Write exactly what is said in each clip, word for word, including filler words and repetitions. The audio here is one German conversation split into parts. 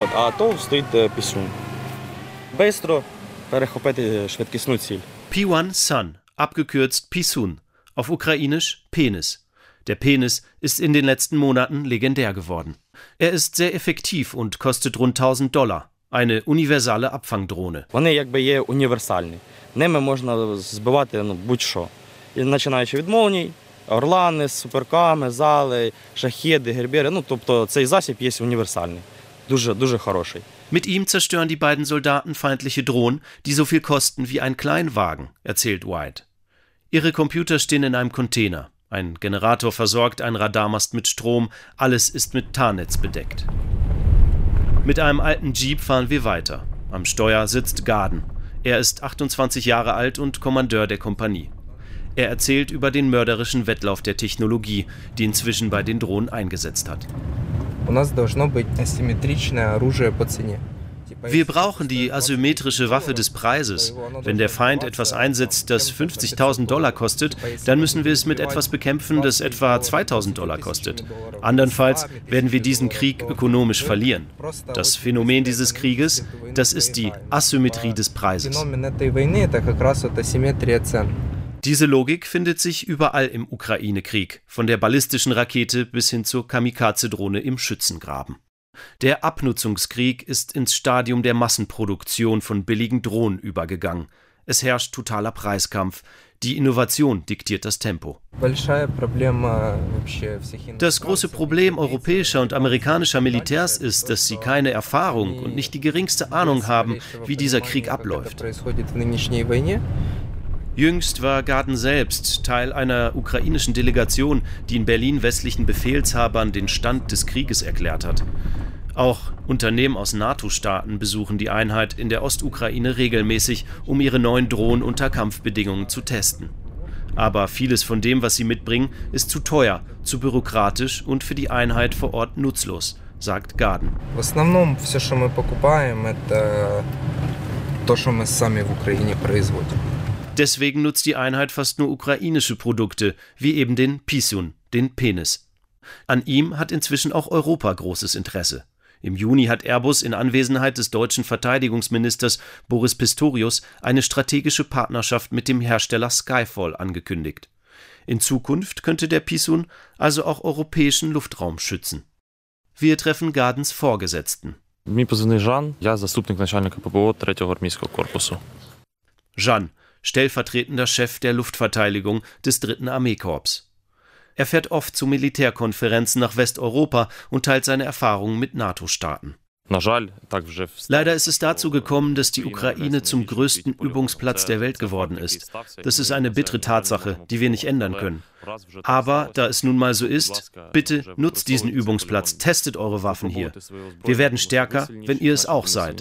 от, а то стоїть пісюн. Бистро перехопити швидкісну ціль. P eins Sun, abgekürzt Pisun, auf Ukrainisch Penis. Der Penis ist in den letzten Monaten legendär geworden. Er ist sehr effektiv und kostet rund tausend Dollar. Eine universale Abfangdrohne. Вони якби є універсальні. Ними можна збивати ну, будь-що. І починаючи від молній, орлани, суперками, зали, шахеди, гербери. Ну, тобто цей засіб є універсальний. Дуже, дуже хороший. Mit ihm zerstören die beiden Soldaten feindliche Drohnen, die so viel kosten wie ein Kleinwagen, erzählt White. Ihre Computer stehen in einem Container. Ein Generator versorgt einen Radarmast mit Strom. Alles ist mit Tarnnetz bedeckt. Mit einem alten Jeep fahren wir weiter. Am Steuer sitzt Garden. Er ist achtundzwanzig Jahre alt und Kommandeur der Kompanie. Er erzählt über den mörderischen Wettlauf der Technologie, die inzwischen bei den Drohnen eingesetzt hat. Wir brauchen die asymmetrische Waffe des Preises. Wenn der Feind etwas einsetzt, das fünfzigtausend Dollar kostet, dann müssen wir es mit etwas bekämpfen, das etwa zweitausend Dollar kostet. Andernfalls werden wir diesen Krieg ökonomisch verlieren. Das Phänomen dieses Krieges, das ist die Asymmetrie des Preises. Diese Logik findet sich überall im Ukraine-Krieg, von der ballistischen Rakete bis hin zur Kamikaze-Drohne im Schützengraben. Der Abnutzungskrieg ist ins Stadium der Massenproduktion von billigen Drohnen übergegangen. Es herrscht totaler Preiskampf. Die Innovation diktiert das Tempo. Das große Problem europäischer und amerikanischer Militärs ist, dass sie keine Erfahrung und nicht die geringste Ahnung haben, wie dieser Krieg abläuft. Jüngst war Garden selbst Teil einer ukrainischen Delegation, die in Berlin westlichen Befehlshabern den Stand des Krieges erklärt hat. Auch Unternehmen aus NATO-Staaten besuchen die Einheit in der Ostukraine regelmäßig, um ihre neuen Drohnen unter Kampfbedingungen zu testen. Aber vieles von dem, was sie mitbringen, ist zu teuer, zu bürokratisch und für die Einheit vor Ort nutzlos, sagt Garden. В основном все, что мы покупаем, это то, что мы сами в Украине производим. Deswegen nutzt die Einheit fast nur ukrainische Produkte, wie eben den Pisun, den Penis. An ihm hat inzwischen auch Europa großes Interesse. Im Juni hat Airbus in Anwesenheit des deutschen Verteidigungsministers Boris Pistorius eine strategische Partnerschaft mit dem Hersteller Skyfall angekündigt. In Zukunft könnte der Pisun also auch europäischen Luftraum schützen. Wir treffen Gardens Vorgesetzten. Мій позивний Жан, я заступник начальника ППО третього армійського корпусу. Jean, stellvertretender Chef der Luftverteidigung des dritten Armeekorps. Er fährt oft zu Militärkonferenzen nach Westeuropa und teilt seine Erfahrungen mit NATO-Staaten. Leider ist es dazu gekommen, dass die Ukraine zum größten Übungsplatz der Welt geworden ist. Das ist eine bittere Tatsache, die wir nicht ändern können. Aber da es nun mal so ist, bitte nutzt diesen Übungsplatz, testet eure Waffen hier. Wir werden stärker, wenn ihr es auch seid.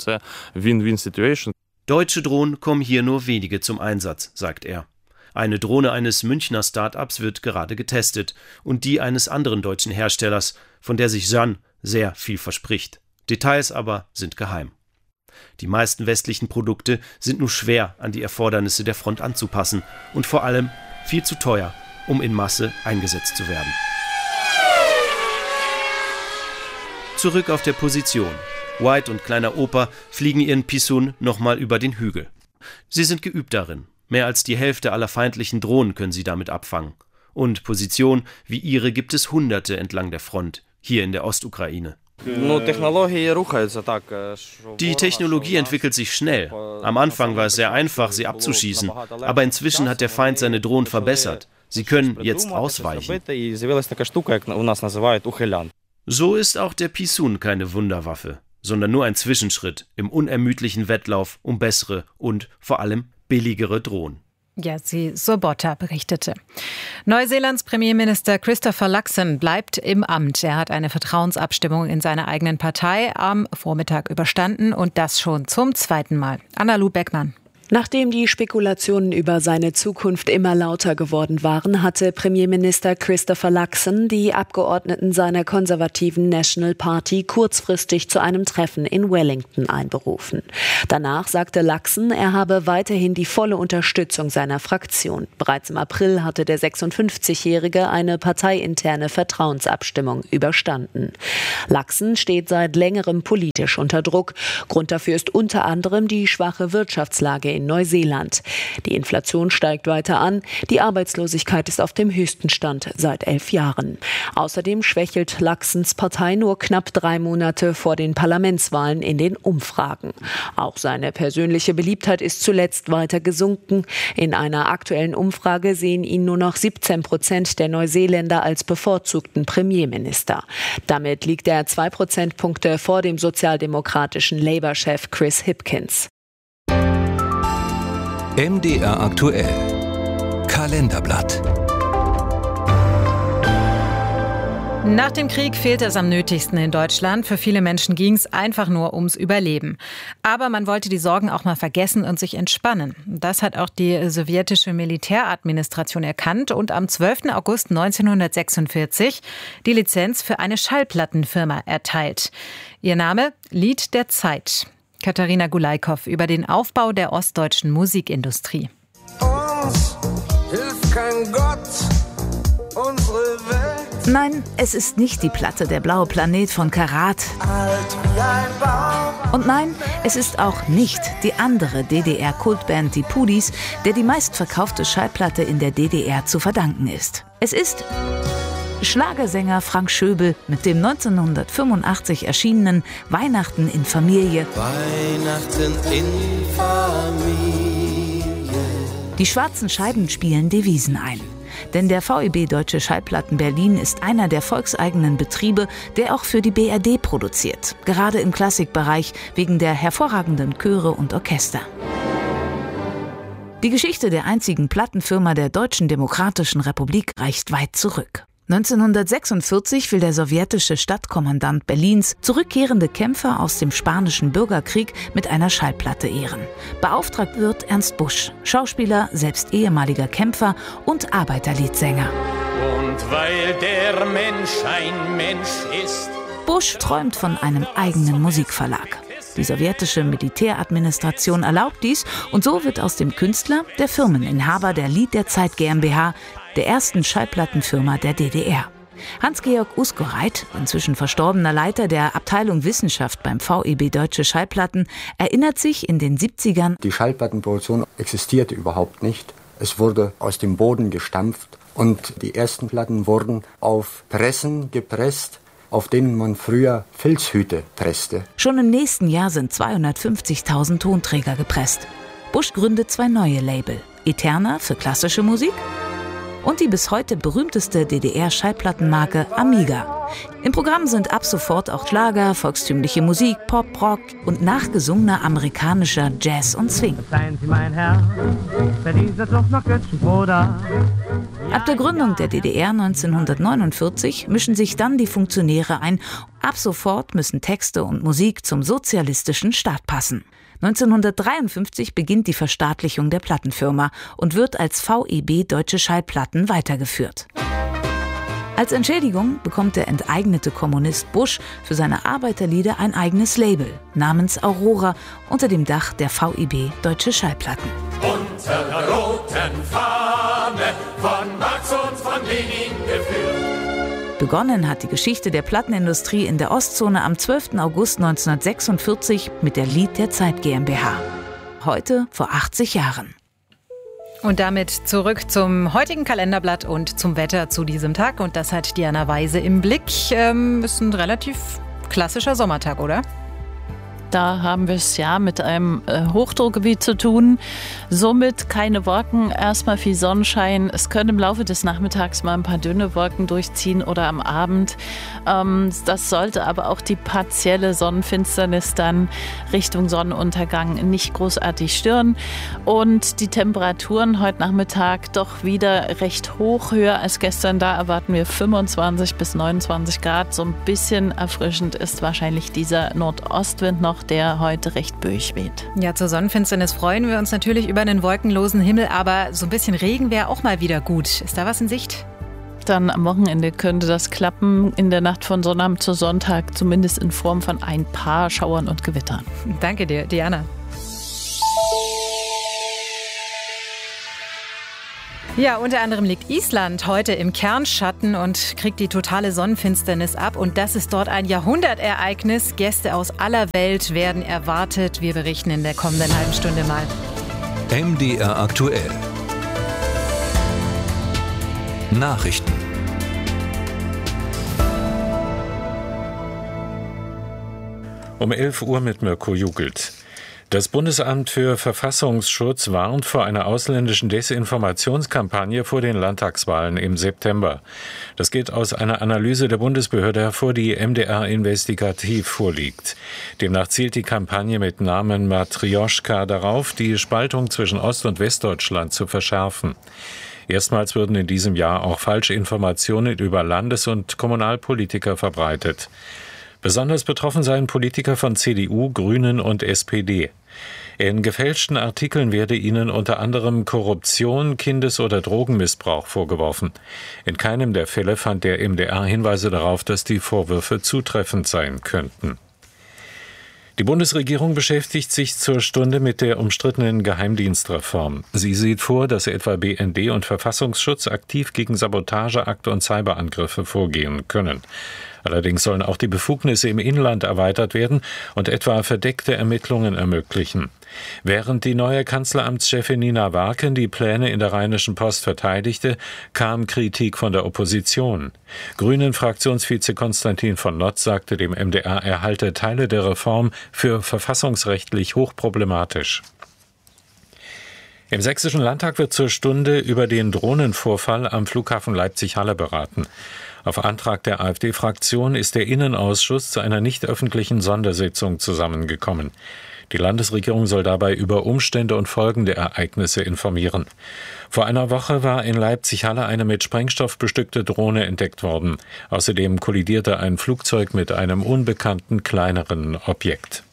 Deutsche Drohnen kommen hier nur wenige zum Einsatz, sagt er. Eine Drohne eines Münchner Start-ups wird gerade getestet und die eines anderen deutschen Herstellers, von der sich Jean sehr viel verspricht. Details aber sind geheim. Die meisten westlichen Produkte sind nur schwer an die Erfordernisse der Front anzupassen und vor allem viel zu teuer, um in Masse eingesetzt zu werden. Zurück auf der Position. White und Kleiner Opa fliegen ihren Pisun nochmal über den Hügel. Sie sind geübt darin. Mehr als die Hälfte aller feindlichen Drohnen können sie damit abfangen. Und Positionen wie ihre gibt es Hunderte entlang der Front, hier in der Ostukraine. Die Technologie entwickelt sich schnell. Am Anfang war es sehr einfach, sie abzuschießen, aber inzwischen hat der Feind seine Drohnen verbessert. Sie können jetzt ausweichen. So ist auch der Pisun keine Wunderwaffe, sondern nur ein Zwischenschritt im unermüdlichen Wettlauf um bessere und vor allem billigere Drohnen. Jerzy Sobotta berichtete. Neuseelands Premierminister Christopher Luxon bleibt im Amt. Er hat eine Vertrauensabstimmung in seiner eigenen Partei am Vormittag überstanden und das schon zum zweiten Mal. Anna-Lu Beckmann. Nachdem die Spekulationen über seine Zukunft immer lauter geworden waren, hatte Premierminister Christopher Luxon die Abgeordneten seiner konservativen National Party kurzfristig zu einem Treffen in Wellington einberufen. Danach sagte Luxon, er habe weiterhin die volle Unterstützung seiner Fraktion. Bereits im April hatte der sechsundfünfzigjährige eine parteiinterne Vertrauensabstimmung überstanden. Luxon steht seit längerem politisch unter Druck. Grund dafür ist unter anderem die schwache Wirtschaftslage in Neuseeland. Die Inflation steigt weiter an, die Arbeitslosigkeit ist auf dem höchsten Stand seit elf Jahren. Außerdem schwächelt Luxons Partei nur knapp drei Monate vor den Parlamentswahlen in den Umfragen. Auch seine persönliche Beliebtheit ist zuletzt weiter gesunken. In einer aktuellen Umfrage sehen ihn nur noch siebzehn Prozent der Neuseeländer als bevorzugten Premierminister. Damit liegt er zwei Prozentpunkte vor dem sozialdemokratischen Labour-Chef Chris Hipkins. M D R aktuell. Kalenderblatt. Nach dem Krieg fehlte es am nötigsten in Deutschland. Für viele Menschen ging es einfach nur ums Überleben. Aber man wollte die Sorgen auch mal vergessen und sich entspannen. Das hat auch die sowjetische Militäradministration erkannt und am zwölften August neunzehnhundertsechsundvierzig die Lizenz für eine Schallplattenfirma erteilt. Ihr Name: Lied der Zeit. Katharina Gulaikow über den Aufbau der ostdeutschen Musikindustrie. Uns hilft kein Gott, unsere Welt. Nein, es ist nicht die Platte Der blaue Planet von Karat. Alt wie ein Baum. Und nein, es ist auch nicht die andere D D R-Kultband Die Pudis, der die meistverkaufte Schallplatte in der D D R zu verdanken ist. Es ist Schlagersänger Frank Schöbel mit dem neunzehnhundertfünfundachtzig erschienenen Weihnachten in Familie. Weihnachten in Familie. Die schwarzen Scheiben spielen Devisen ein. Denn der V E B Deutsche Schallplatten Berlin ist einer der volkseigenen Betriebe, der auch für die B R D produziert. Gerade im Klassikbereich wegen der hervorragenden Chöre und Orchester. Die Geschichte der einzigen Plattenfirma der Deutschen Demokratischen Republik reicht weit zurück. neunzehnhundertsechsundvierzig will der sowjetische Stadtkommandant Berlins zurückkehrende Kämpfer aus dem Spanischen Bürgerkrieg mit einer Schallplatte ehren. Beauftragt wird Ernst Busch, Schauspieler, selbst ehemaliger Kämpfer und Arbeiterliedsänger. Und weil der Mensch ein Mensch ist. Busch träumt von einem eigenen Musikverlag. Die sowjetische Militäradministration erlaubt dies und so wird aus dem Künstler der Firmeninhaber der Lied der Zeit GmbH, der ersten Schallplattenfirma der D D R. Hans-Georg Uskoreit, inzwischen verstorbener Leiter der Abteilung Wissenschaft beim V E B Deutsche Schallplatten, erinnert sich in den siebzigern: Die Schallplattenproduktion existierte überhaupt nicht. Es wurde aus dem Boden gestampft und die ersten Platten wurden auf Pressen gepresst, auf denen man früher Filzhüte presste. Schon im nächsten Jahr sind zweihundertfünfzigtausend Tonträger gepresst. Busch gründet zwei neue Label: Eterna für klassische Musik und die bis heute berühmteste D D R-Schallplattenmarke Amiga. Im Programm sind ab sofort auch Schlager, volkstümliche Musik, Pop, Rock und nachgesungener amerikanischer Jazz und Swing. Seien Sie mein Herr, für diese Flucht nach Götzenbruder. Ab der Gründung der D D R neunzehnhundertneunundvierzig mischen sich dann die Funktionäre ein. Ab sofort müssen Texte und Musik zum sozialistischen Staat passen. neunzehnhundertdreiundfünfzig beginnt die Verstaatlichung der Plattenfirma und wird als V E B Deutsche Schallplatten weitergeführt. Als Entschädigung bekommt der enteignete Kommunist Busch für seine Arbeiterlieder ein eigenes Label namens Aurora unter dem Dach der V E B Deutsche Schallplatten. Unter der roten Fahne von Marx und von Lenin geführt. Begonnen hat die Geschichte der Plattenindustrie in der Ostzone am zwölften August neunzehnhundertsechsundvierzig mit der Lied der Zeit GmbH. Heute vor achtzig Jahren. Und damit zurück zum heutigen Kalenderblatt und zum Wetter zu diesem Tag. Und das hat Diana Weise im Blick. Ähm, ist ein relativ klassischer Sommertag, oder? Da haben wir es ja mit einem äh, Hochdruckgebiet zu tun. Somit keine Wolken, erstmal viel Sonnenschein. Es können im Laufe des Nachmittags mal ein paar dünne Wolken durchziehen oder am Abend. Ähm, das sollte aber auch die partielle Sonnenfinsternis dann Richtung Sonnenuntergang nicht großartig stören. Und die Temperaturen heute Nachmittag doch wieder recht hoch, höher als gestern. Da erwarten wir fünfundzwanzig bis neunundzwanzig Grad. So ein bisschen erfrischend ist wahrscheinlich dieser Nordostwind noch, auch der heute recht böig weht. Ja, zur Sonnenfinsternis freuen wir uns natürlich über einen wolkenlosen Himmel, aber so ein bisschen Regen wäre auch mal wieder gut. Ist da was in Sicht? Dann am Wochenende könnte das klappen, in der Nacht von Sonnabend zu Sonntag, zumindest in Form von ein paar Schauern und Gewittern. Danke dir, Diana. Ja, unter anderem liegt Island heute im Kernschatten und kriegt die totale Sonnenfinsternis ab. Und das ist dort ein Jahrhundertereignis. Gäste aus aller Welt werden erwartet. Wir berichten in der kommenden halben Stunde mal. M D R aktuell. Nachrichten. Um elf Uhr mit Mirko Jugelt. Das Bundesamt für Verfassungsschutz warnt vor einer ausländischen Desinformationskampagne vor den Landtagswahlen im September. Das geht aus einer Analyse der Bundesbehörde hervor, die M D R investigativ vorliegt. Demnach zielt die Kampagne mit Namen Matrioschka darauf, die Spaltung zwischen Ost- und Westdeutschland zu verschärfen. Erstmals würden in diesem Jahr auch falsche Informationen über Landes- und Kommunalpolitiker verbreitet. Besonders betroffen seien Politiker von C D U, Grünen und S P D. In gefälschten Artikeln werde ihnen unter anderem Korruption, Kindes- oder Drogenmissbrauch vorgeworfen. In keinem der Fälle fand der M D R Hinweise darauf, dass die Vorwürfe zutreffend sein könnten. Die Bundesregierung beschäftigt sich zur Stunde mit der umstrittenen Geheimdienstreform. Sie sieht vor, dass etwa B N D und Verfassungsschutz aktiv gegen Sabotageakte und Cyberangriffe vorgehen können. Allerdings sollen auch die Befugnisse im Inland erweitert werden und etwa verdeckte Ermittlungen ermöglichen. Während die neue Kanzleramtschefin Nina Warken die Pläne in der Rheinischen Post verteidigte, kam Kritik von der Opposition. Grünen-Fraktionsvize Konstantin von Notz sagte dem M D R, er halte Teile der Reform für verfassungsrechtlich hochproblematisch. Im Sächsischen Landtag wird zur Stunde über den Drohnenvorfall am Flughafen Leipzig-Halle beraten. Auf Antrag der AfD-Fraktion ist der Innenausschuss zu einer nicht öffentlichen Sondersitzung zusammengekommen. Die Landesregierung soll dabei über Umstände und Folgen der Ereignisse informieren. Vor einer Woche war in Leipzig-Halle eine mit Sprengstoff bestückte Drohne entdeckt worden. Außerdem kollidierte ein Flugzeug mit einem unbekannten kleineren Objekt.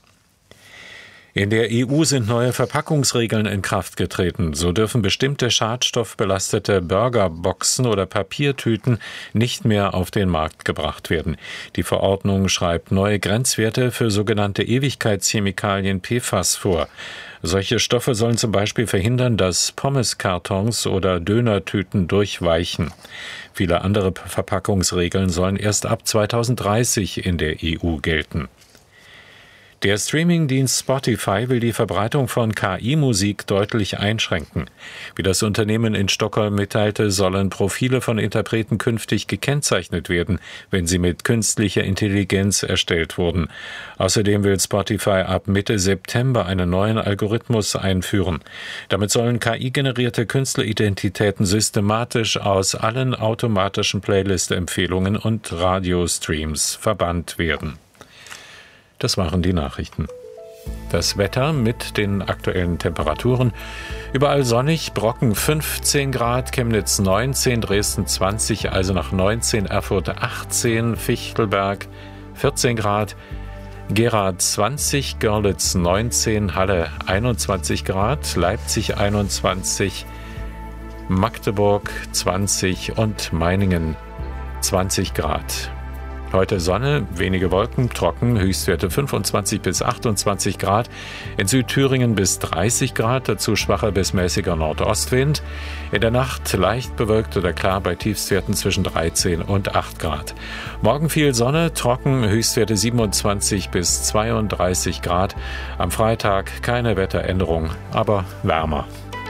In der E U sind neue Verpackungsregeln in Kraft getreten. So dürfen bestimmte schadstoffbelastete Burgerboxen oder Papiertüten nicht mehr auf den Markt gebracht werden. Die Verordnung schreibt neue Grenzwerte für sogenannte Ewigkeitschemikalien P F A S vor. Solche Stoffe sollen zum Beispiel verhindern, dass Pommeskartons oder Dönertüten durchweichen. Viele andere Verpackungsregeln sollen erst ab zweitausenddreißig in der E U gelten. Der Streamingdienst Spotify will die Verbreitung von K I-Musik deutlich einschränken. Wie das Unternehmen in Stockholm mitteilte, sollen Profile von Interpreten künftig gekennzeichnet werden, wenn sie mit künstlicher Intelligenz erstellt wurden. Außerdem will Spotify ab Mitte September einen neuen Algorithmus einführen. Damit sollen K I-generierte Künstleridentitäten systematisch aus allen automatischen Playlist-Empfehlungen und Radiostreams verbannt werden. Das waren die Nachrichten. Das Wetter mit den aktuellen Temperaturen. Überall sonnig, Brocken fünfzehn Grad, Chemnitz neunzehn, Dresden zwanzig, also nach neunzehn, Erfurt achtzehn, Fichtelberg vierzehn Grad, Gera zwanzig, Görlitz neunzehn, Halle einundzwanzig Grad, Leipzig einundzwanzig, Magdeburg zwanzig und Meiningen zwanzig Grad. Heute Sonne, wenige Wolken, trocken, Höchstwerte fünfundzwanzig bis achtundzwanzig Grad. In Südthüringen bis dreißig Grad, dazu schwacher bis mäßiger Nordostwind. In der Nacht leicht bewölkt oder klar bei Tiefstwerten zwischen dreizehn und acht Grad. Morgen viel Sonne, trocken, Höchstwerte siebenundzwanzig bis zweiunddreißig Grad. Am Freitag keine Wetteränderung, aber wärmer.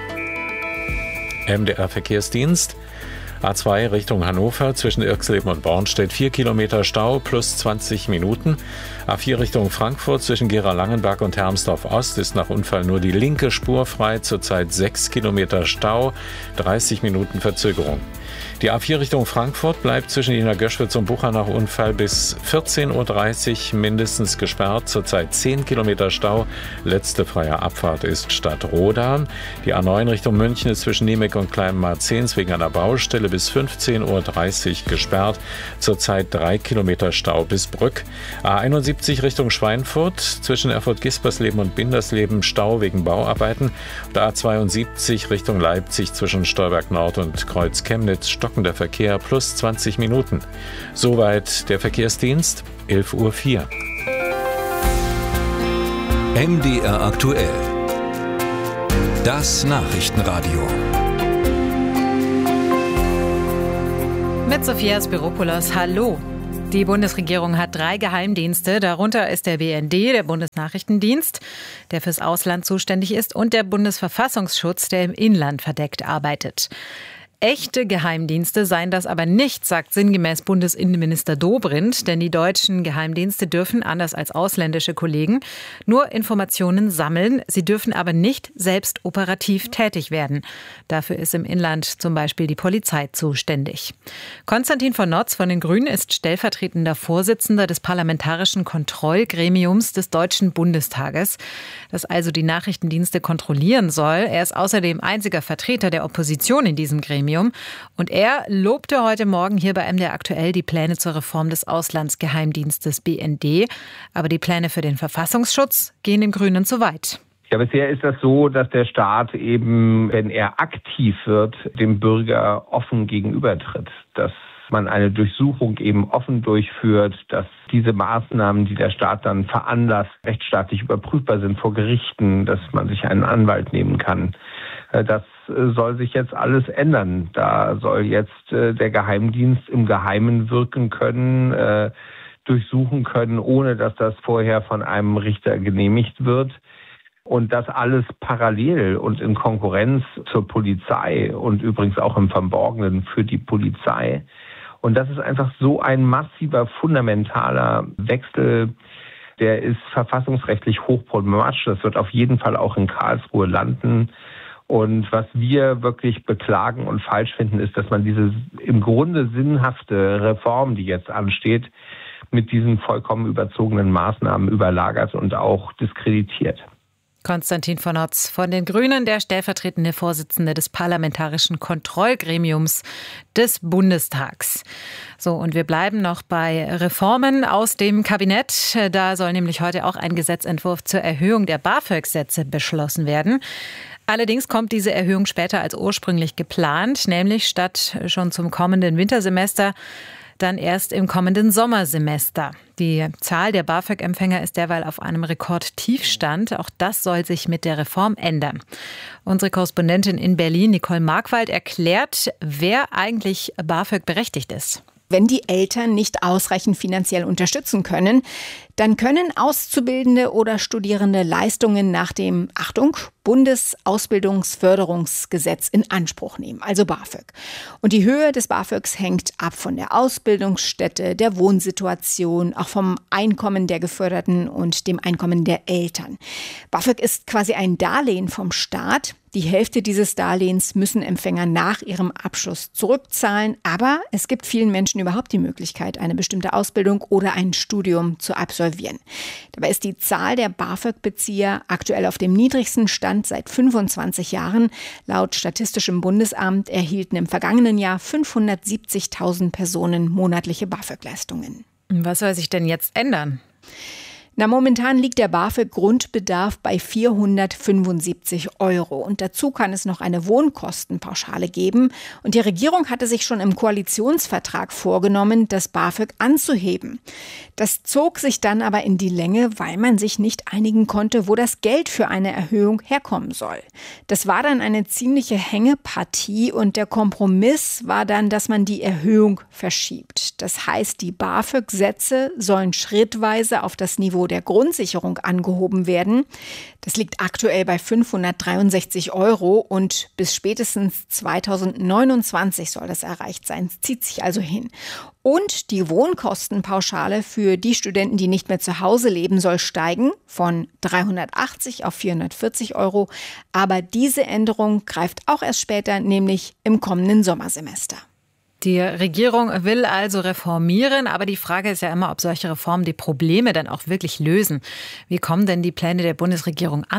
M D R Verkehrsdienst. A zwei Richtung Hannover zwischen Irxleben und Bornstedt vier Kilometer Stau plus zwanzig Minuten. A vier Richtung Frankfurt zwischen Gera-Langenberg und Hermsdorf Ost ist nach Unfall nur die linke Spur frei, zurzeit sechs Kilometer Stau, dreißig Minuten Verzögerung. Die A vier Richtung Frankfurt bleibt zwischen Ina Göschwitz und Bucha nach Unfall bis vierzehn Uhr dreißig mindestens gesperrt, zurzeit zehn Kilometer Stau. Letzte freie Abfahrt ist Stadtroda. Die A neun Richtung München ist zwischen Niemek und Kleinmarzens wegen einer Baustelle Stelle bis fünfzehn Uhr dreißig gesperrt. Zurzeit drei Kilometer Stau bis Brück. A einundsiebzig Richtung Schweinfurt, zwischen Erfurt-Gispersleben und Bindersleben Stau wegen Bauarbeiten. Und A zweiundsiebzig Richtung Leipzig zwischen Stolberg Nord und Kreuz Chemnitz stockender Verkehr plus zwanzig Minuten. Soweit der Verkehrsdienst, elf Uhr vier. M D R aktuell. Das Nachrichtenradio. Mit Sophia Spiropoulos, hallo. Die Bundesregierung hat drei Geheimdienste. Darunter ist der B N D, der Bundesnachrichtendienst, der fürs Ausland zuständig ist, und der Bundesverfassungsschutz, der im Inland verdeckt arbeitet. Echte Geheimdienste seien das aber nicht, sagt sinngemäß Bundesinnenminister Dobrindt, denn die deutschen Geheimdienste dürfen, anders als ausländische Kollegen, nur Informationen sammeln. Sie dürfen aber nicht selbst operativ tätig werden. Dafür ist im Inland zum Beispiel die Polizei zuständig. Konstantin von Notz von den Grünen ist stellvertretender Vorsitzender des Parlamentarischen Kontrollgremiums des Deutschen Bundestages, das also die Nachrichtendienste kontrollieren soll. Er ist außerdem einziger Vertreter der Opposition in diesem Gremium. Und er lobte heute Morgen hier bei M D R aktuell die Pläne zur Reform des Auslandsgeheimdienstes B N D. Aber die Pläne für den Verfassungsschutz gehen den Grünen zu weit. Ja, bisher ist das so, dass der Staat eben, wenn er aktiv wird, dem Bürger offen gegenübertritt. Dass man eine Durchsuchung eben offen durchführt, dass diese Maßnahmen, die der Staat dann veranlasst, rechtsstaatlich überprüfbar sind vor Gerichten, dass man sich einen Anwalt nehmen kann. Das soll sich jetzt alles ändern. Da soll jetzt der Geheimdienst im Geheimen wirken können, durchsuchen können, ohne dass das vorher von einem Richter genehmigt wird. Und das alles parallel und in Konkurrenz zur Polizei und übrigens auch im Verborgenen für die Polizei. Und das ist einfach so ein massiver, fundamentaler Wechsel, der ist verfassungsrechtlich hochproblematisch. Das wird auf jeden Fall auch in Karlsruhe landen. Und was wir wirklich beklagen und falsch finden, ist, dass man diese im Grunde sinnhafte Reform, die jetzt ansteht, mit diesen vollkommen überzogenen Maßnahmen überlagert und auch diskreditiert. Konstantin von Notz von den Grünen, der stellvertretende Vorsitzende des Parlamentarischen Kontrollgremiums des Bundestags. So, und wir bleiben noch bei Reformen aus dem Kabinett. Da soll nämlich heute auch ein Gesetzentwurf zur Erhöhung der BAföG-Sätze beschlossen werden. Allerdings kommt diese Erhöhung später als ursprünglich geplant, nämlich statt schon zum kommenden Wintersemester dann erst im kommenden Sommersemester. Die Zahl der BAföG-Empfänger ist derweil auf einem Rekordtiefstand. Auch das soll sich mit der Reform ändern. Unsere Korrespondentin in Berlin, Nicole Markwald, erklärt, wer eigentlich BAföG berechtigt ist. Wenn die Eltern nicht ausreichend finanziell unterstützen können, dann können Auszubildende oder Studierende Leistungen nach dem, Achtung, Bundesausbildungsförderungsgesetz in Anspruch nehmen, also BAföG. Und die Höhe des BAföGs hängt ab von der Ausbildungsstätte, der Wohnsituation, auch vom Einkommen der Geförderten und dem Einkommen der Eltern. BAföG ist quasi ein Darlehen vom Staat. Die Hälfte dieses Darlehens müssen Empfänger nach ihrem Abschluss zurückzahlen. Aber es gibt vielen Menschen überhaupt die Möglichkeit, eine bestimmte Ausbildung oder ein Studium zu absolvieren. Dabei ist die Zahl der BAföG-Bezieher aktuell auf dem niedrigsten Stand seit fünfundzwanzig Jahren. Laut Statistischem Bundesamt erhielten im vergangenen Jahr fünfhundertsiebzigtausend Personen monatliche BAföG-Leistungen. Was soll sich denn jetzt ändern? Na, momentan liegt der BAföG-Grundbedarf bei vierhundertfünfundsiebzig Euro. Und dazu kann es noch eine Wohnkostenpauschale geben. Und die Regierung hatte sich schon im Koalitionsvertrag vorgenommen, das BAföG anzuheben. Das zog sich dann aber in die Länge, weil man sich nicht einigen konnte, wo das Geld für eine Erhöhung herkommen soll. Das war dann eine ziemliche Hängepartie und der Kompromiss war dann, dass man die Erhöhung verschiebt. Das heißt, die BAföG-Sätze sollen schrittweise auf das Niveau der Grundsicherung angehoben werden. Das liegt aktuell bei fünfhundertdreiundsechzig Euro und bis spätestens zweitausendneunundzwanzig soll das erreicht sein. Es zieht sich also hin. Und die Wohnkostenpauschale für die Studenten, die nicht mehr zu Hause leben, soll steigen von dreihundertachtzig auf vierhundertvierzig Euro. Aber diese Änderung greift auch erst später, nämlich im kommenden Sommersemester. Die Regierung will also reformieren, aber die Frage ist ja immer, ob solche Reformen die Probleme dann auch wirklich lösen. Wie kommen denn die Pläne der Bundesregierung an?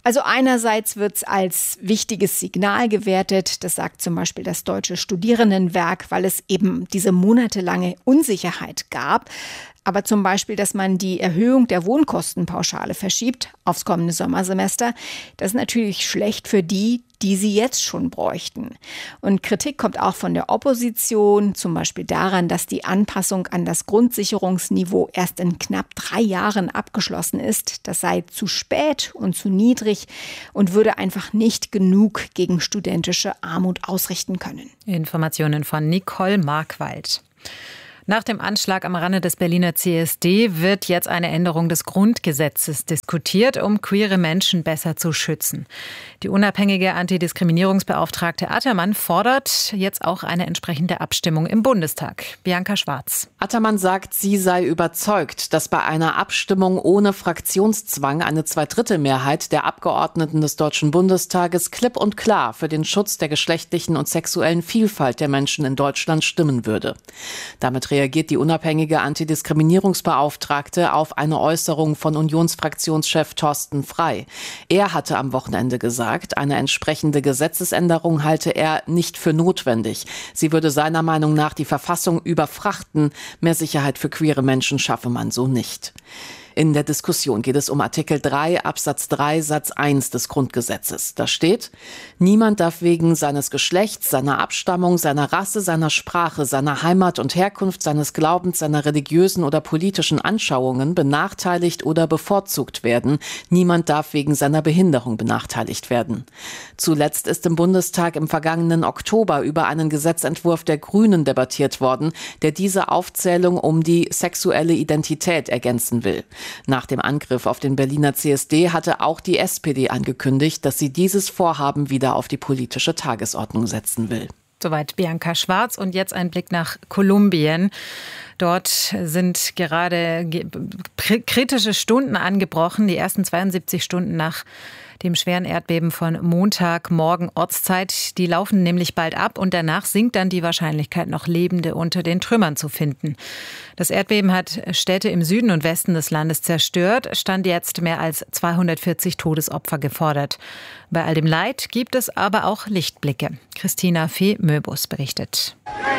Also einerseits wird es als wichtiges Signal gewertet, das sagt zum Beispiel das Deutsche Studierendenwerk, weil es eben diese monatelange Unsicherheit gab. Aber zum Beispiel, dass man die Erhöhung der Wohnkostenpauschale verschiebt aufs kommende Sommersemester, das ist natürlich schlecht für die, die sie jetzt schon bräuchten. Und Kritik kommt auch von der Opposition, zum Beispiel daran, dass die Anpassung an das Grundsicherungsniveau erst in knapp drei Jahren abgeschlossen ist. Das sei zu spät und zu niedrig und würde einfach nicht genug gegen studentische Armut ausrichten können. Informationen von Nicole Markwald. Nach dem Anschlag am Rande des Berliner C S D wird jetzt eine Änderung des Grundgesetzes diskutiert, um queere Menschen besser zu schützen. Die unabhängige Antidiskriminierungsbeauftragte Attermann fordert jetzt auch eine entsprechende Abstimmung im Bundestag. Bianca Schwarz. Attermann sagt, sie sei überzeugt, dass bei einer Abstimmung ohne Fraktionszwang eine Zweidrittelmehrheit der Abgeordneten des Deutschen Bundestages klipp und klar für den Schutz der geschlechtlichen und sexuellen Vielfalt der Menschen in Deutschland stimmen würde. Damit reagiert die unabhängige Antidiskriminierungsbeauftragte auf eine Äußerung von Unionsfraktionschef Thorsten Frey. Er hatte am Wochenende gesagt, eine entsprechende Gesetzesänderung halte er nicht für notwendig. Sie würde seiner Meinung nach die Verfassung überfrachten. Mehr Sicherheit für queere Menschen schaffe man so nicht. In der Diskussion geht es um Artikel drei Absatz drei Satz eins des Grundgesetzes. Da steht: Niemand darf wegen seines Geschlechts, seiner Abstammung, seiner Rasse, seiner Sprache, seiner Heimat und Herkunft, seines Glaubens, seiner religiösen oder politischen Anschauungen benachteiligt oder bevorzugt werden. Niemand darf wegen seiner Behinderung benachteiligt werden. Zuletzt ist im Bundestag im vergangenen Oktober über einen Gesetzentwurf der Grünen debattiert worden, der diese Aufzählung um die sexuelle Identität ergänzen will. Nach dem Angriff auf den Berliner C S D hatte auch die S P D angekündigt, dass sie dieses Vorhaben wieder auf die politische Tagesordnung setzen will. Soweit Bianca Schwarz. Und jetzt ein Blick nach Kolumbien. Dort sind gerade kritische Stunden angebrochen, die ersten zweiundsiebzig Stunden nach dem schweren Erdbeben von Montagmorgen Ortszeit. Die laufen nämlich bald ab und danach sinkt dann die Wahrscheinlichkeit, noch Lebende unter den Trümmern zu finden. Das Erdbeben hat Städte im Süden und Westen des Landes zerstört, stand jetzt mehr als zweihundertvierzig Todesopfer gefordert. Bei all dem Leid gibt es aber auch Lichtblicke. Christina Fee-Möbus berichtet.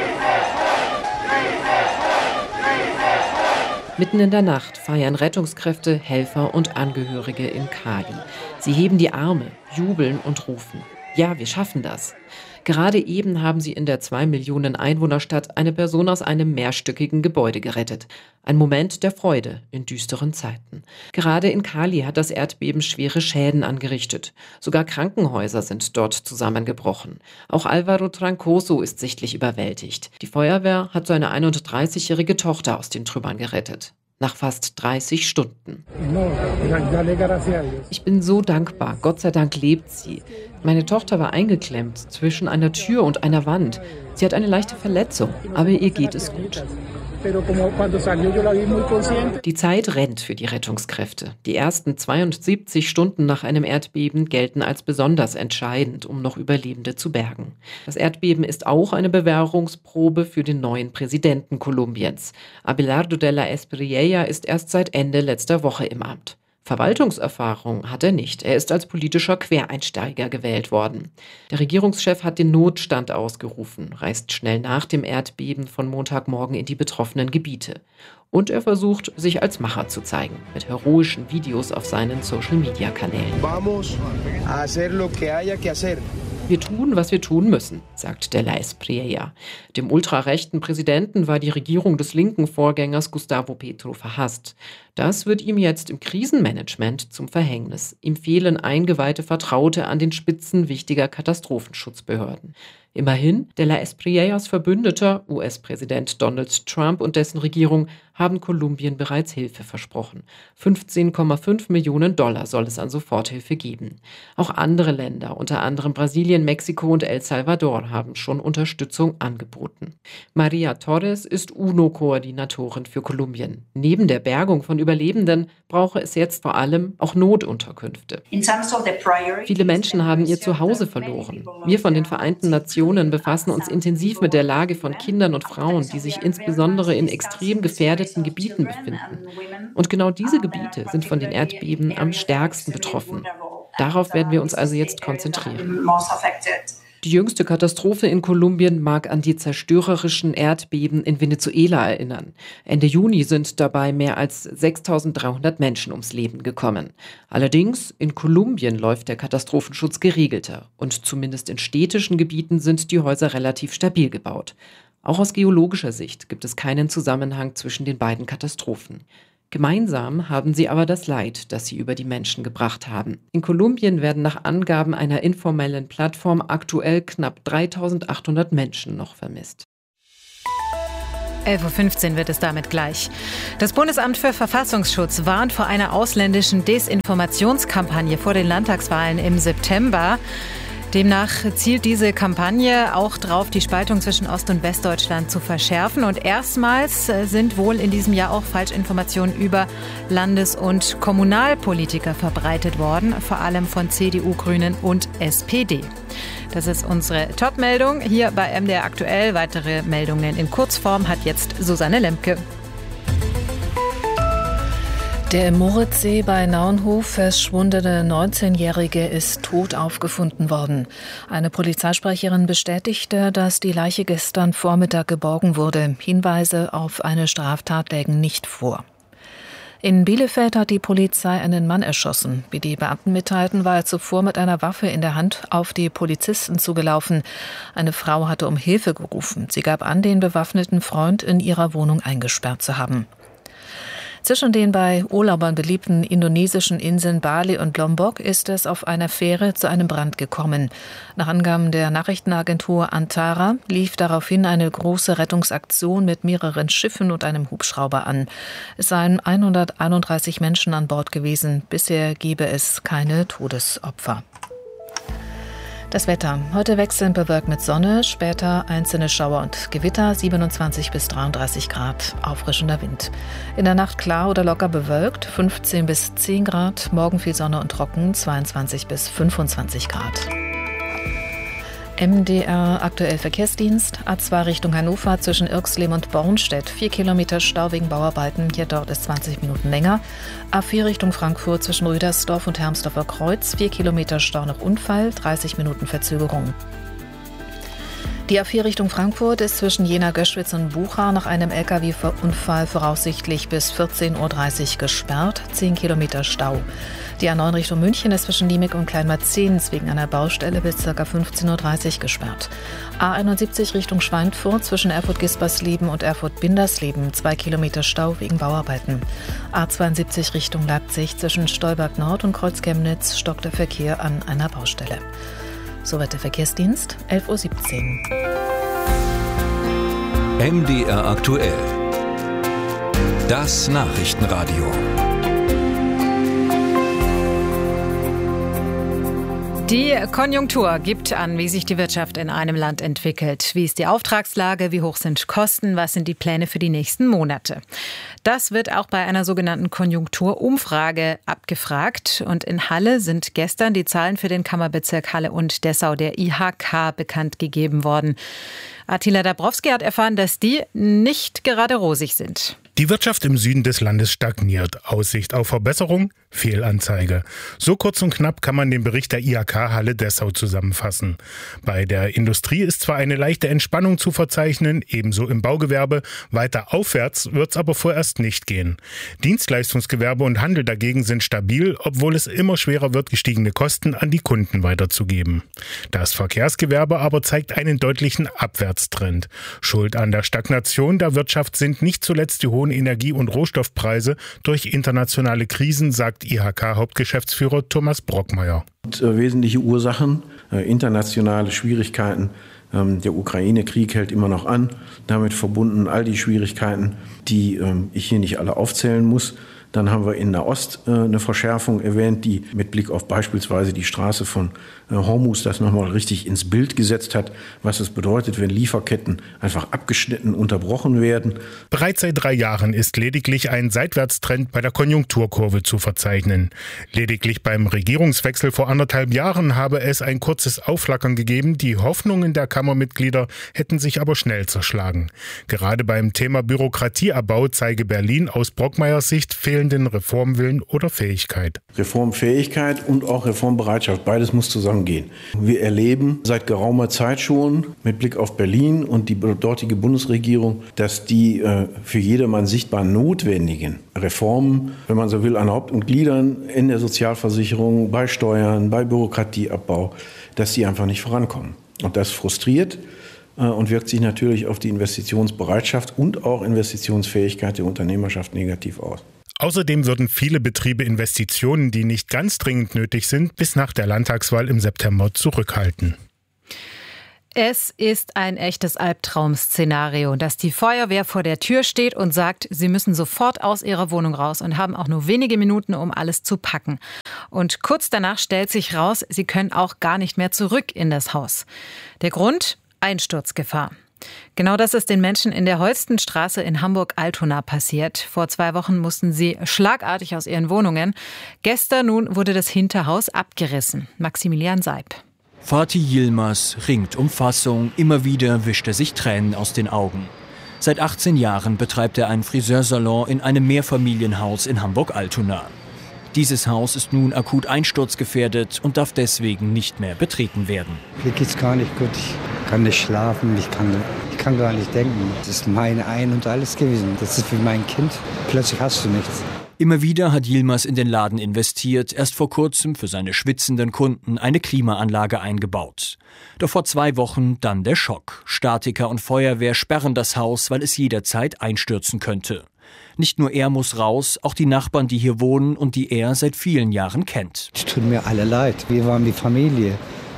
Mitten in der Nacht feiern Rettungskräfte, Helfer und Angehörige in Cali. Sie heben die Arme, jubeln und rufen: Ja, wir schaffen das. Gerade eben haben sie in der zwei Millionen Einwohnerstadt eine Person aus einem mehrstöckigen Gebäude gerettet. Ein Moment der Freude in düsteren Zeiten. Gerade in Cali hat das Erdbeben schwere Schäden angerichtet. Sogar Krankenhäuser sind dort zusammengebrochen. Auch Alvaro Trancoso ist sichtlich überwältigt. Die Feuerwehr hat seine einunddreißigjährige Tochter aus den Trümmern gerettet. Nach fast dreißig Stunden. Ich bin so dankbar. Gott sei Dank lebt sie. Meine Tochter war eingeklemmt zwischen einer Tür und einer Wand. Sie hat eine leichte Verletzung, aber ihr geht es gut. Die Zeit rennt für die Rettungskräfte. Die ersten zweiundsiebzig Stunden nach einem Erdbeben gelten als besonders entscheidend, um noch Überlebende zu bergen. Das Erdbeben ist auch eine Bewährungsprobe für den neuen Präsidenten Kolumbiens. Abelardo de la Espriella ist erst seit Ende letzter Woche im Amt. Verwaltungserfahrung hat er nicht. Er ist als politischer Quereinsteiger gewählt worden. Der Regierungschef hat den Notstand ausgerufen, reist schnell nach dem Erdbeben von Montagmorgen in die betroffenen Gebiete. Und er versucht, sich als Macher zu zeigen, mit heroischen Videos auf seinen Social-Media-Kanälen. Vamos a hacer lo que haya que hacer. Wir tun, was wir tun müssen, sagt de la Espriella. Dem ultrarechten Präsidenten war die Regierung des linken Vorgängers Gustavo Petro verhasst. Das wird ihm jetzt im Krisenmanagement zum Verhängnis. Ihm fehlen eingeweihte Vertraute an den Spitzen wichtiger Katastrophenschutzbehörden. Immerhin, de la Espriellas Verbündeter, U S-Präsident Donald Trump und dessen Regierung, haben Kolumbien bereits Hilfe versprochen. fünfzehn Komma fünf Millionen Dollar soll es an Soforthilfe geben. Auch andere Länder, unter anderem Brasilien, Mexiko und El Salvador, haben schon Unterstützung angeboten. Maria Torres ist UNO-Koordinatorin für Kolumbien. Neben der Bergung von Überlebenden brauche es jetzt vor allem auch Notunterkünfte. Viele Menschen haben ihr Zuhause verloren. Wir von den Vereinten Nationen befassen uns intensiv mit der Lage von Kindern und Frauen, die sich insbesondere in extrem gefährdeten Gebieten befinden. Und genau diese Gebiete sind von den Erdbeben am stärksten betroffen. Darauf werden wir uns also jetzt konzentrieren. Die jüngste Katastrophe in Kolumbien mag an die zerstörerischen Erdbeben in Venezuela erinnern. Ende Juni sind dabei mehr als sechstausenddreihundert Menschen ums Leben gekommen. Allerdings, in Kolumbien läuft der Katastrophenschutz geregelter und zumindest in städtischen Gebieten sind die Häuser relativ stabil gebaut. Auch aus geologischer Sicht gibt es keinen Zusammenhang zwischen den beiden Katastrophen. Gemeinsam haben sie aber das Leid, das sie über die Menschen gebracht haben. In Kolumbien werden nach Angaben einer informellen Plattform aktuell knapp dreitausendachthundert Menschen noch vermisst. elf Uhr fünfzehn wird es damit gleich. Das Bundesamt für Verfassungsschutz warnt vor einer ausländischen Desinformationskampagne vor den Landtagswahlen im September. Demnach zielt diese Kampagne auch darauf, die Spaltung zwischen Ost- und Westdeutschland zu verschärfen. Und erstmals sind wohl in diesem Jahr auch Falschinformationen über Landes- und Kommunalpolitiker verbreitet worden, vor allem von C D U, Grünen und S P D. Das ist unsere Top-Meldung hier bei M D R aktuell. Weitere Meldungen in Kurzform hat jetzt Susanne Lemke. Der im Moritzsee bei Naunhof verschwundene neunzehnjährige ist tot aufgefunden worden. Eine Polizeisprecherin bestätigte, dass die Leiche gestern Vormittag geborgen wurde. Hinweise auf eine Straftat lägen nicht vor. In Bielefeld hat die Polizei einen Mann erschossen. Wie die Beamten mitteilten, war er zuvor mit einer Waffe in der Hand auf die Polizisten zugelaufen. Eine Frau hatte um Hilfe gerufen. Sie gab an, den bewaffneten Freund in ihrer Wohnung eingesperrt zu haben. Zwischen den bei Urlaubern beliebten indonesischen Inseln Bali und Lombok ist es auf einer Fähre zu einem Brand gekommen. Nach Angaben der Nachrichtenagentur Antara lief daraufhin eine große Rettungsaktion mit mehreren Schiffen und einem Hubschrauber an. Es seien hunderteinunddreißig Menschen an Bord gewesen. Bisher gebe es keine Todesopfer. Das Wetter. Heute wechselnd bewölkt mit Sonne, später einzelne Schauer und Gewitter, siebenundzwanzig bis dreiunddreißig Grad, auffrischender Wind. In der Nacht klar oder locker bewölkt, fünfzehn bis zehn Grad, morgen viel Sonne und trocken, zweiundzwanzig bis fünfundzwanzig Grad. M D R aktuell Verkehrsdienst, A zwei Richtung Hannover zwischen Irxleben und Bornstedt, vier Kilometer Stau wegen Bauarbeiten, hier dauert es zwanzig Minuten länger. A vier Richtung Frankfurt zwischen Rüdersdorf und Hermsdorfer Kreuz, vier Kilometer Stau nach Unfall, dreißig Minuten Verzögerung. Die A vier Richtung Frankfurt ist zwischen Jena-Göschwitz und Bucha nach einem L K W-Unfall voraussichtlich bis vierzehn Uhr dreißig gesperrt, zehn Kilometer Stau. Die A neun Richtung München ist zwischen Niemek und Kleinmarzens wegen einer Baustelle bis ca. fünfzehn Uhr dreißig gesperrt. A einundsiebzig Richtung Schweinfurt zwischen Erfurt-Gispersleben und Erfurt-Bindersleben, zwei Kilometer Stau wegen Bauarbeiten. A zweiundsiebzig Richtung Leipzig zwischen Stolberg Nord und Kreuz-Chemnitz stockt der Verkehr an einer Baustelle. Soweit der Verkehrsdienst, elf Uhr siebzehn. M D R aktuell. Das Nachrichtenradio. Die Konjunktur gibt an, wie sich die Wirtschaft in einem Land entwickelt. Wie ist die Auftragslage? Wie hoch sind Kosten? Was sind die Pläne für die nächsten Monate? Das wird auch bei einer sogenannten Konjunkturumfrage abgefragt. Und in Halle sind gestern die Zahlen für den Kammerbezirk Halle und Dessau, der I H K, bekannt gegeben worden. Attila Dabrowski hat erfahren, dass die nicht gerade rosig sind. Die Wirtschaft im Süden des Landes stagniert. Aussicht auf Verbesserung? Fehlanzeige. So kurz und knapp kann man den Bericht der I H K Halle Dessau zusammenfassen. Bei der Industrie ist zwar eine leichte Entspannung zu verzeichnen, ebenso im Baugewerbe. Weiter aufwärts wird es aber vorerst nicht gehen. Dienstleistungsgewerbe und Handel dagegen sind stabil, obwohl es immer schwerer wird, gestiegene Kosten an die Kunden weiterzugeben. Das Verkehrsgewerbe aber zeigt einen deutlichen Abwärtstrend. Schuld an der Stagnation der Wirtschaft sind nicht zuletzt die hohen Energie- und Rohstoffpreise durch internationale Krisen, sagt I H K-Hauptgeschäftsführer Thomas Brockmeier. Und, äh, wesentliche Ursachen, äh, internationale Schwierigkeiten. Ähm, der Ukraine-Krieg hält immer noch an. Damit verbunden all die Schwierigkeiten, die ähm, ich hier nicht alle aufzählen muss. Dann haben wir in Nahost äh, eine Verschärfung erwähnt, die mit Blick auf beispielsweise die Straße von äh, Hormuz das nochmal richtig ins Bild gesetzt hat, was es bedeutet, wenn Lieferketten einfach abgeschnitten, unterbrochen werden. Bereits seit drei Jahren ist lediglich ein Seitwärtstrend bei der Konjunkturkurve zu verzeichnen. Lediglich beim Regierungswechsel vor anderthalb Jahren habe es ein kurzes Aufflackern gegeben. Die Hoffnungen der Kammermitglieder hätten sich aber schnell zerschlagen. Gerade beim Thema Bürokratieabbau zeige Berlin aus Brockmeiers Sicht fehlen mangelnden Reformwillen oder Fähigkeit. Reformfähigkeit und auch Reformbereitschaft, beides muss zusammengehen. Wir erleben seit geraumer Zeit schon mit Blick auf Berlin und die dortige Bundesregierung, dass die äh, für jedermann sichtbar notwendigen Reformen, wenn man so will, an Haupt- und Gliedern in der Sozialversicherung, bei Steuern, bei Bürokratieabbau, dass die einfach nicht vorankommen. Und das frustriert äh, und wirkt sich natürlich auf die Investitionsbereitschaft und auch Investitionsfähigkeit der Unternehmerschaft negativ aus. Außerdem würden viele Betriebe Investitionen, die nicht ganz dringend nötig sind, bis nach der Landtagswahl im September zurückhalten. Es ist ein echtes Albtraum-Szenario, dass die Feuerwehr vor der Tür steht und sagt, sie müssen sofort aus ihrer Wohnung raus und haben auch nur wenige Minuten, um alles zu packen. Und kurz danach stellt sich raus, sie können auch gar nicht mehr zurück in das Haus. Der Grund? Einsturzgefahr. Genau das ist den Menschen in der Holstenstraße in Hamburg-Altona passiert. Vor zwei Wochen mussten sie schlagartig aus ihren Wohnungen. Gestern nun wurde das Hinterhaus abgerissen. Maximilian Seib. Fatih Yilmaz ringt um Fassung, immer wieder wischt er sich Tränen aus den Augen. Seit achtzehn Jahren betreibt er einen Friseursalon in einem Mehrfamilienhaus in Hamburg-Altona. Dieses Haus ist nun akut einsturzgefährdet und darf deswegen nicht mehr betreten werden. Mir geht's gar nicht gut, ich kann nicht schlafen, ich kann, ich kann gar nicht denken. Das ist mein Ein und Alles gewesen, das ist wie mein Kind, plötzlich hast du nichts. Immer wieder hat Yilmaz in den Laden investiert, erst vor kurzem für seine schwitzenden Kunden eine Klimaanlage eingebaut. Doch vor zwei Wochen dann der Schock. Statiker und Feuerwehr sperren das Haus, weil es jederzeit einstürzen könnte. Nicht nur er muss raus, auch die Nachbarn, die hier wohnen und die er seit vielen Jahren kennt. Es tut mir alle leid, wir waren die Familie.